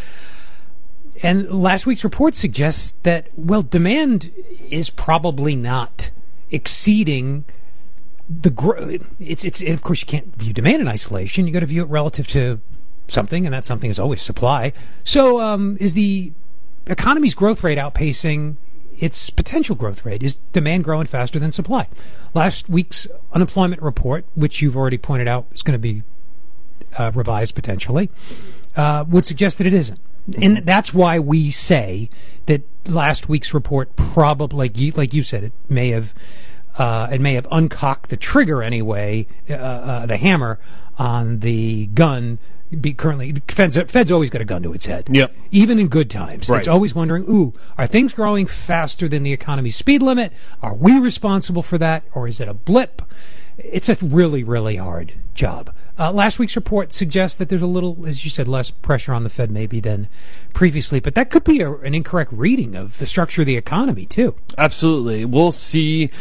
Speaker 19: And last week's report suggests that, well, demand is probably not exceeding the growth. It's, it's, and of course, you can't view demand in isolation. You got to view it relative to something, and that something is always supply. So, um, is the economy's growth rate outpacing its potential growth rate? Is demand growing faster than supply? Last week's unemployment report, which you've already pointed out is going to be uh, revised potentially, uh, would suggest that it isn't. And that's why we say that last week's report probably, like you, like you said, it may have uh, it may have uncocked the trigger anyway, uh, uh, the hammer on the gun. Be currently, Fed's, Fed's always got a gun to its head.
Speaker 18: Yep.
Speaker 19: Even in good times.
Speaker 18: Right.
Speaker 19: It's always wondering, ooh, are things growing faster than the economy's speed limit? Are we responsible for that? Or is it a blip? It's a really, really hard job. Uh, last week's report suggests that there's a little, as you said, less pressure on the Fed maybe than previously, but that could be a, an incorrect reading of the structure of the economy, too.
Speaker 18: Absolutely. We'll see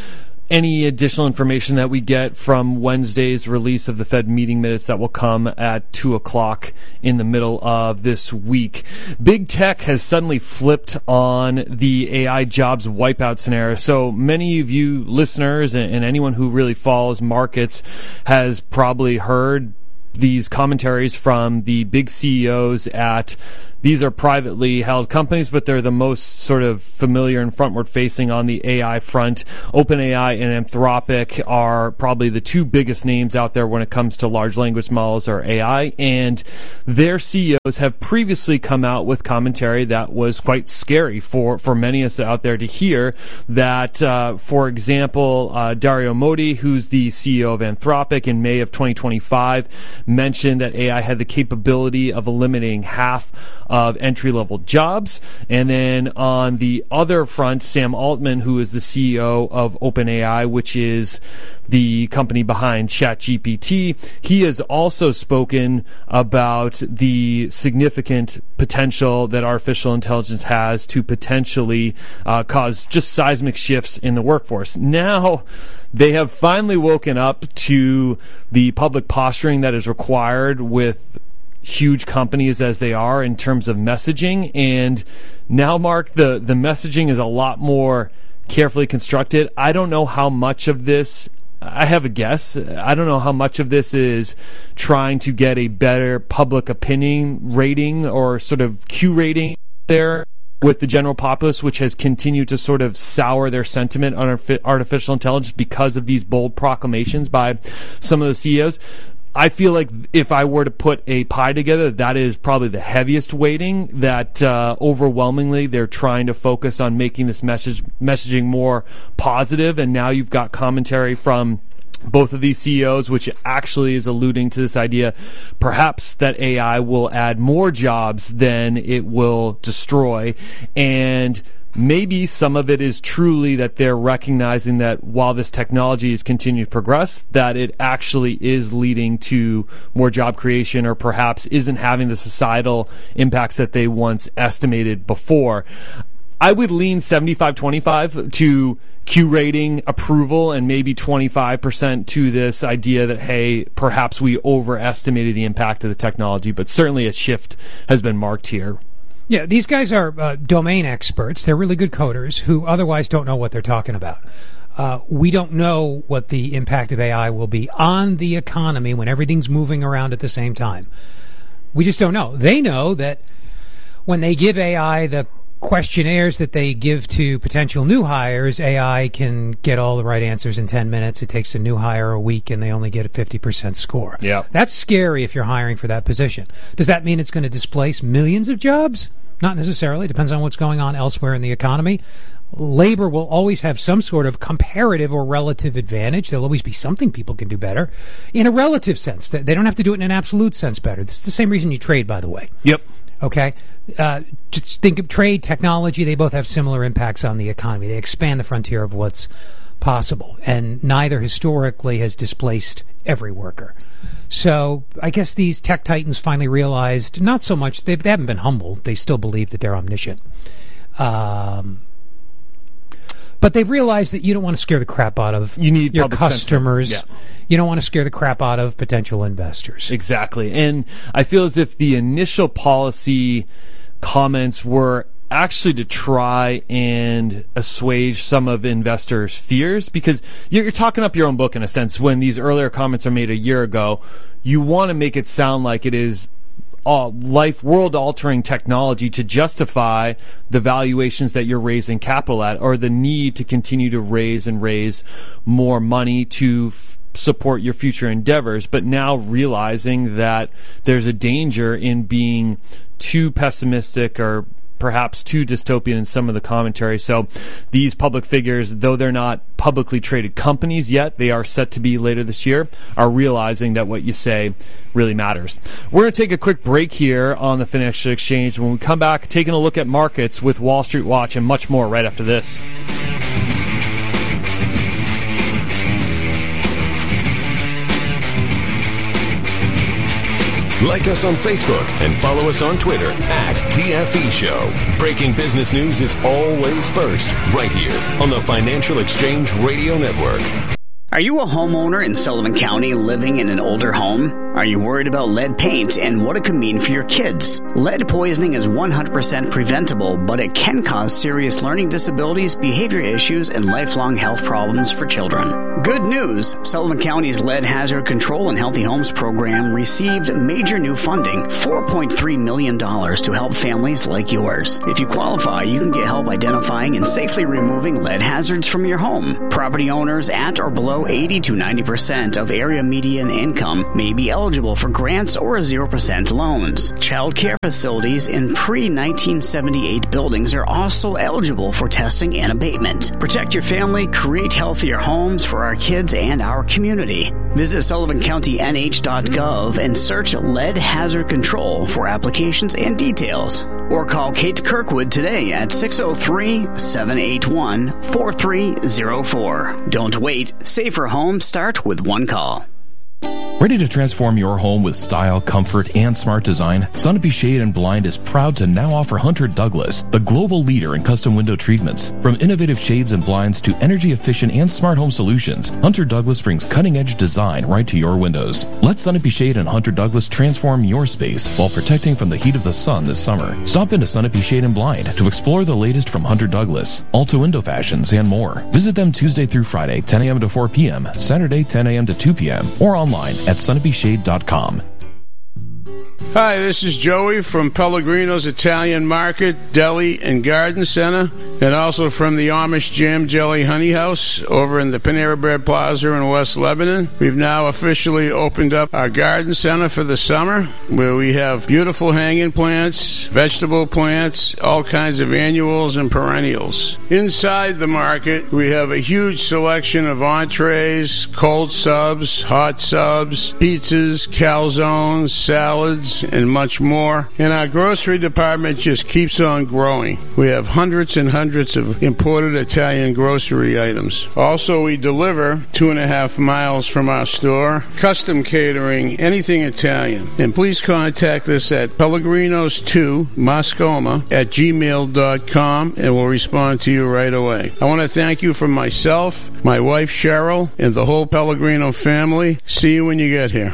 Speaker 18: any additional information that we get from Wednesday's release of the Fed meeting minutes that will come at two o'clock in the middle of this week. Big tech has suddenly flipped on the A I jobs wipeout scenario. So many of you listeners and, and anyone who really follows markets has probably heard these commentaries from the big C E Os at, these are privately held companies, but they're the most sort of familiar and frontward facing on the A I front. OpenAI and Anthropic are probably the two biggest names out there when it comes to large language models or A I, and their C E Os have previously come out with commentary that was quite scary for, for many of us out there to hear. That, uh, for example, uh, Dario Modi, who's the C E O of Anthropic, in May of twenty twenty-five, mentioned that A I had the capability of eliminating half of entry-level jobs. And then on the other front, Sam Altman, who is the C E O of OpenAI, which is the company behind ChatGPT, he has also spoken about the significant potential that artificial intelligence has to potentially uh, cause just seismic shifts in the workforce. Now, they have finally woken up to the public posturing that is required with huge companies as they are in terms of messaging. And now, Mark, the, the messaging is a lot more carefully constructed. I don't know how much of this, I have a guess, I don't know how much of this is trying to get a better public opinion rating or sort of Q rating there with the general populace, which has continued to sort of sour their sentiment on artificial intelligence because of these bold proclamations by some of the C E Os. I feel like if I were to put a pie together, that is probably the heaviest weighting, that uh, overwhelmingly they're trying to focus on making this message messaging more positive. And now you've got commentary from both of these C E Os, which actually is alluding to this idea perhaps that A I will add more jobs than it will destroy. And maybe some of it is truly that they're recognizing that while this technology is continuing to progress, that it actually is leading to more job creation, or perhaps isn't having the societal impacts that they once estimated before. I would lean seventy-five twenty-five to Q rating approval, and maybe twenty-five percent to this idea that, hey, perhaps we overestimated the impact of the technology, but certainly a shift has been marked here.
Speaker 19: Yeah, these guys are uh, domain experts. They're really good coders who otherwise don't know what they're talking about. Uh, we don't know what the impact of A I will be on the economy when everything's moving around at the same time. We just don't know. They know that when they give A I the questionnaires that they give to potential new hires, A I can get all the right answers in ten minutes. It takes a new hire a week, and they only get a fifty percent score.
Speaker 18: Yeah.
Speaker 19: That's scary if you're hiring for that position. Does that mean it's going to displace millions of jobs? Not necessarily. Depends on what's going on elsewhere in the economy. Labor will always have some sort of comparative or relative advantage. There'll always be something people can do better in a relative sense. They don't have to do it in an absolute sense better. This is the same reason you trade, by the way.
Speaker 18: Yep.
Speaker 19: Okay? Uh, just think of trade, technology. They both have similar impacts on the economy. They expand the frontier of what's possible. And neither historically has displaced every worker. So I guess these tech titans finally realized, not so much, they've, they haven't been humbled. They still believe that they're omniscient. Um, but they've realized that you don't want to scare the crap out of
Speaker 18: you need
Speaker 19: your customers.
Speaker 18: Yeah.
Speaker 19: You don't want to scare the crap out of potential investors.
Speaker 18: Exactly. And I feel as if the initial policy comments were actually to try and assuage some of investors' fears, because you're, you're talking up your own book in a sense. When these earlier comments are made a year ago, you want to make it sound like it is uh, life world-altering technology to justify the valuations that you're raising capital at, or the need to continue to raise and raise more money to f- support your future endeavors. But now realizing that there's a danger in being too pessimistic or perhaps too dystopian in some of the commentary. So these public figures, though they're not publicly traded companies yet, they are set to be later this year, are realizing that what you say really matters. We're going to take a quick break here on the Financial Exchange. When we come back, taking a look at markets with Wall Street Watch and much more right after this.
Speaker 17: Like us on Facebook and follow us on Twitter at T F E Show. Breaking business news is always first, right here on the Financial Exchange Radio Network.
Speaker 5: Are you a homeowner in Sullivan County living in an older home? Are you worried about lead paint and what it could mean for your kids? Lead poisoning is one hundred percent preventable, but it can cause serious learning disabilities, behavior issues, and lifelong health problems for children. Good news! Sullivan County's Lead Hazard Control and Healthy Homes program received major new funding, four point three million dollars, to help families like yours. If you qualify, you can get help identifying and safely removing lead hazards from your home. Property owners at or below eighty to ninety percent of area median income may be eligible for grants or zero percent loans. Child care facilities in pre nineteen seventy-eight buildings are also eligible for testing and abatement. Protect your family, create healthier homes for our kids and our community. Visit Sullivan County N H dot gov and search Lead Hazard Control for applications and details. Or call Kate Kirkwood today at six oh three, seven eight one, four three oh four. Don't wait. Safer homes start with one call.
Speaker 15: Ready to transform your home with style, comfort, and smart design? Sunapee Shade and Blind is proud to now offer Hunter Douglas, the global leader in custom window treatments. From innovative shades and blinds to energy-efficient and smart home solutions, Hunter Douglas brings cutting-edge design right to your windows. Let Sunapee Shade and Hunter Douglas transform your space while protecting from the heat of the sun this summer. Stop into Sunapee Shade and Blind to explore the latest from Hunter Douglas, Alta Window Fashions, and more. Visit them Tuesday through Friday, ten a.m. to four p.m., Saturday, ten a.m. to two p.m., or online at sunapee shade dot com.
Speaker 6: Hi, this is Joey from Pellegrino's Italian Market, Deli, and Garden Center, and also from the Amish Jam Jelly Honey House over in the Panera Bread Plaza in West Lebanon. We've now officially opened up our garden center for the summer, where we have beautiful hanging plants, vegetable plants, all kinds of annuals and perennials. Inside the market, we have a huge selection of entrees, cold subs, hot subs, pizzas, calzones, salads, and much more. And our grocery department just keeps on growing. We have hundreds and hundreds of imported Italian grocery items. Also, we deliver two and a half miles from our store. Custom catering, anything Italian. And please contact us at pellegrinos two moscoma at gmail dot com and we'll respond to you right away. I want to thank you from myself, my wife Cheryl, and the whole Pellegrino family. See you when you get here.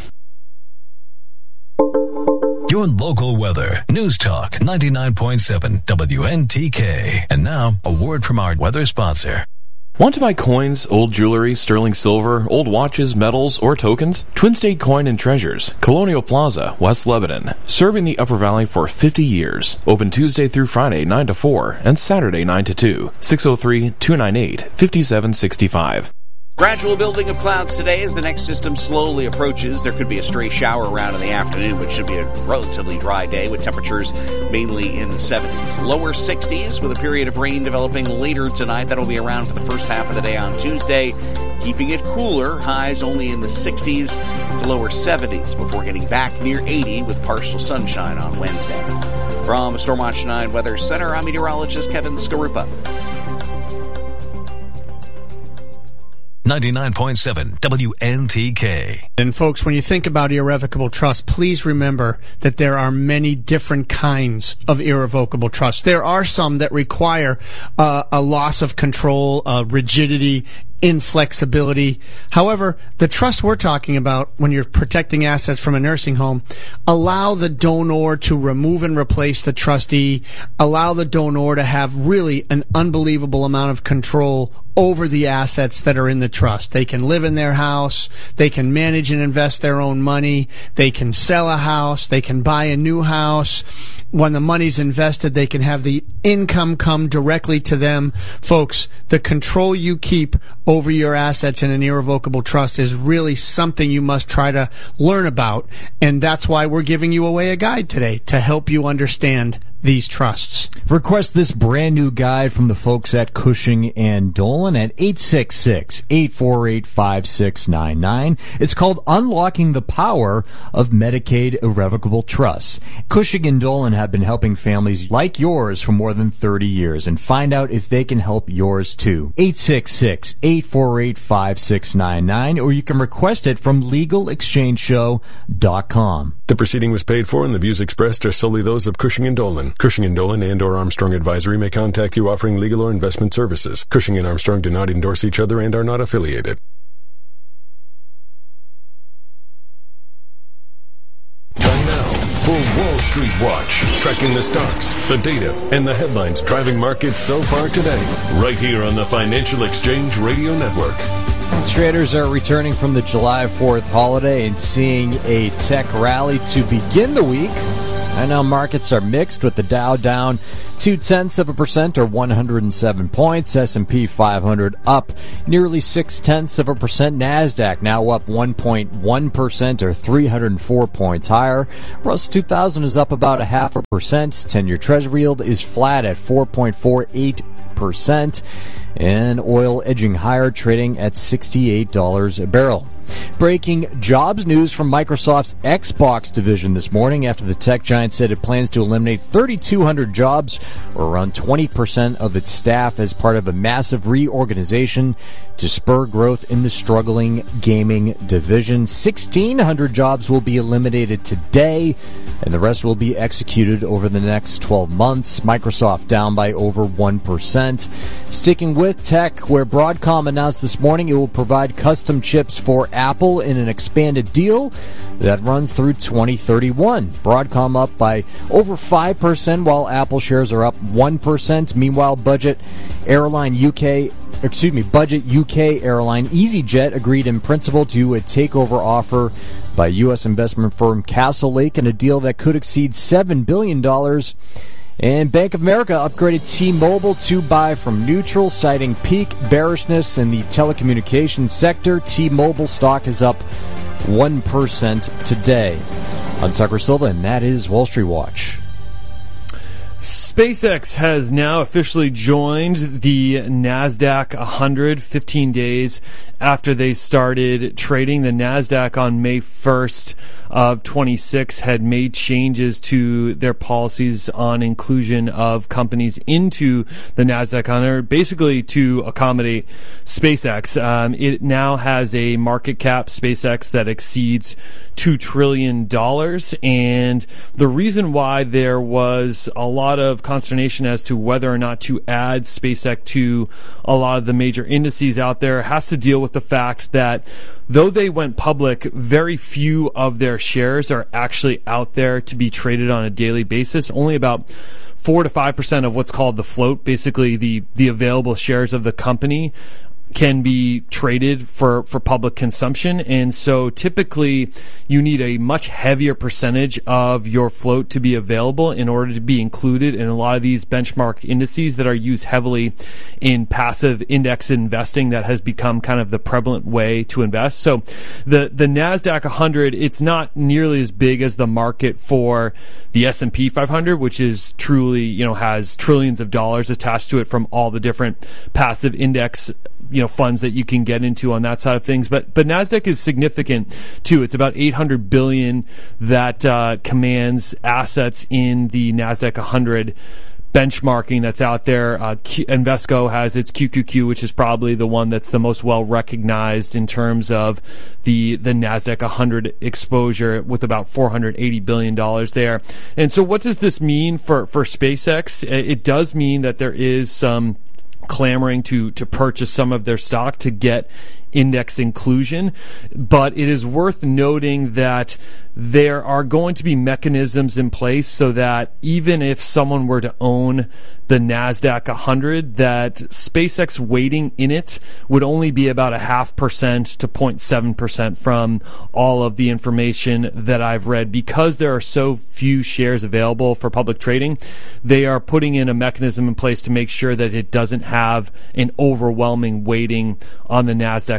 Speaker 3: Your local weather. News Talk ninety-nine point seven W N T K. And now, a word from our weather sponsor.
Speaker 15: Want to buy coins, old jewelry, sterling silver, old watches, metals, or tokens? Twin State Coin and Treasures, Colonial Plaza, West Lebanon. Serving the Upper Valley for fifty years. Open Tuesday through Friday, nine to four, and Saturday, nine to two. six oh three, two nine eight, five seven six five.
Speaker 16: Gradual building of clouds today as the next system slowly approaches. There could be a stray shower around in the afternoon, which should be a relatively dry day with temperatures mainly in the seventies. Lower sixties with a period of rain developing later tonight. That'll be around for the first half of the day on Tuesday. Keeping it cooler, highs only in the sixties to lower seventies before getting back near eighty with partial sunshine on Wednesday. From Stormwatch nine Weather Center, I'm meteorologist Kevin Skarupa.
Speaker 3: ninety-nine point seven W N T K.
Speaker 7: And folks, when you think about irrevocable trust, please remember that there are many different kinds of irrevocable trust. There are some that require uh, a loss of control, uh, rigidity, inflexibility. However, the trust we're talking about when you're protecting assets from a nursing home allow the donor to remove and replace the trustee, allow the donor to have really an unbelievable amount of control over the assets that are in the trust. They can live in their house, they can manage and invest their own money, they can sell a house, they can buy a new house. When the money's invested, they can have the income come directly to them. Folks, the control you keep over your assets in an irrevocable trust is really something you must try to learn about, and that's why we're giving you away a guide today to help you understand these trusts.
Speaker 2: Request this brand new guide from the folks at Cushing and Dolan at eight six six, eight four eight, five six nine nine. It's called Unlocking the Power of Medicaid Irrevocable Trusts. Cushing and Dolan have been helping families like yours for more than thirty years, and find out if they can help yours too. eight six six, eight four eight, five six nine nine, or you can request it from legal exchange show dot com.
Speaker 17: The proceeding was paid for, and the views expressed are solely those of Cushing and Dolan. Cushing and Dolan and or Armstrong Advisory may contact you offering legal or investment services. Cushing and Armstrong do not endorse each other and are not affiliated. Time now for Wall Street Watch, tracking the stocks, the data, and the headlines driving markets so far today, right here on the Financial Exchange Radio Network.
Speaker 2: Traders are returning from the July fourth holiday and seeing a tech rally to begin the week. Right now, markets are mixed, with the Dow down two-tenths of a percent, or one hundred seven points. S and P five hundred up nearly six-tenths of a percent. NASDAQ now up one point one percent, or three hundred four points higher. Russell two thousand is up about a half a percent. ten-year Treasury yield is flat at four point four eight percent. And oil edging higher, trading at sixty-eight dollars a barrel. Breaking jobs news from Microsoft's Xbox division this morning, after the tech giant said it plans to eliminate three thousand two hundred jobs, or around twenty percent of its staff, as part of a massive reorganization to spur growth in the struggling gaming division. sixteen hundred jobs will be eliminated today, and the rest will be executed over the next twelve months. Microsoft down by over one percent. Sticking with tech, where Broadcom announced this morning it will provide custom chips for Apple in an expanded deal that runs through twenty thirty-one. Broadcom up by over five percent, while Apple shares are up one percent. Meanwhile, budget airline U K, excuse me, budget U K airline EasyJet agreed in principle to a takeover offer by U S investment firm Castlelake in a deal that could exceed seven billion dollars. And Bank of America upgraded T-Mobile to buy from neutral, citing peak bearishness in the telecommunications sector. T-Mobile stock is up one percent today. I'm Tucker Silva, and that is Wall Street Watch.
Speaker 18: SpaceX has now officially joined the NASDAQ one hundred fifteen days after they started trading. The NASDAQ on May first of twenty-six had made changes to their policies on inclusion of companies into the NASDAQ one hundred, basically to accommodate SpaceX. Um, it now has a market cap, SpaceX, that exceeds two trillion dollars, and the reason why there was a lot of consternation as to whether or not to add SpaceX to a lot of the major indices out there has to deal with the fact that though they went public, very few of their shares are actually out there to be traded on a daily basis. Only about four to five percent of what's called the float, basically the, the available shares of the company, can be traded for, for public consumption. And so typically you need a much heavier percentage of your float to be available in order to be included in a lot of these benchmark indices that are used heavily in passive index investing that has become kind of the prevalent way to invest. So the, the NASDAQ one hundred, it's not nearly as big as the market for the S and P five hundred, which is truly, you know, has trillions of dollars attached to it from all the different passive index, you know, funds that you can get into on that side of things. But but NASDAQ is significant too. It's about eight hundred billion that uh, commands assets in the NASDAQ one hundred benchmarking that's out there. Uh, Q- Invesco has its Q Q Q, which is probably the one that's the most well recognized in terms of the the NASDAQ one hundred exposure, with about four hundred eighty billion dollars there. And so what does this mean for, for SpaceX? It does mean that there is some clamoring to to purchase some of their stock to get index inclusion, but it is worth noting that there are going to be mechanisms in place so that even if someone were to own the NASDAQ one hundred, that SpaceX weighting in it would only be about a half percent to zero point seven percent from all of the information that I've read. Because there are so few shares available for public trading, they are putting in a mechanism in place to make sure that it doesn't have an overwhelming weighting on the NASDAQ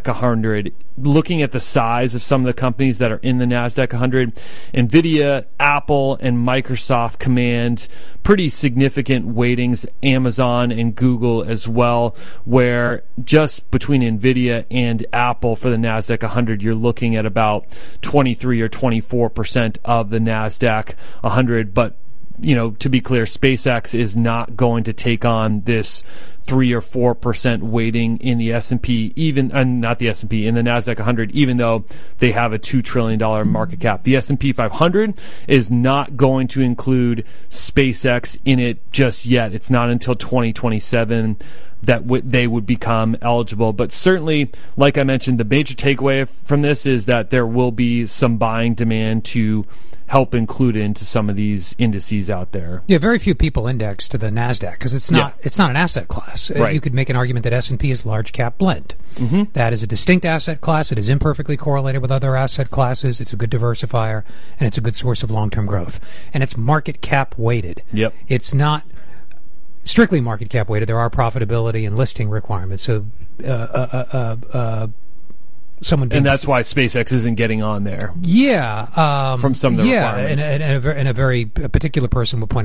Speaker 18: NASDAQ one hundred, looking at the size of some of the companies that are in the NASDAQ one hundred, NVIDIA, Apple, and Microsoft command pretty significant weightings, Amazon and Google as well, where just between NVIDIA and Apple for the NASDAQ one hundred, you're looking at about twenty-three or twenty-four percent of the NASDAQ one hundred. But, you know, to be clear, SpaceX is not going to take on this three or four percent weighting in the S and P, even uh, not the S and P, in the NASDAQ one hundred, even though they have a two trillion dollars market cap. The S and P five hundred is not going to include SpaceX in it just yet. It's not until twenty twenty-seven that w- they would become eligible. But certainly, like I mentioned, the major takeaway from this is that there will be some buying demand to help include into some of these indices out there.
Speaker 19: Yeah, very few people index to the NASDAQ because it's not yeah. it's not an asset class.
Speaker 18: Right.
Speaker 19: You could make an argument that S and P is large cap blend.
Speaker 18: Mm-hmm.
Speaker 19: That is a distinct asset class. It is imperfectly correlated with other asset classes. It's a good diversifier, and it's a good source of long-term growth. And it's market cap weighted.
Speaker 18: Yep.
Speaker 19: It's not strictly market cap weighted. There are profitability and listing requirements. So uh, uh, uh, uh, someone
Speaker 18: and that's why SpaceX isn't getting on there.
Speaker 19: Yeah, um,
Speaker 18: from some of the
Speaker 19: yeah,
Speaker 18: requirements.
Speaker 19: and, and, and, a, and a very particular person would point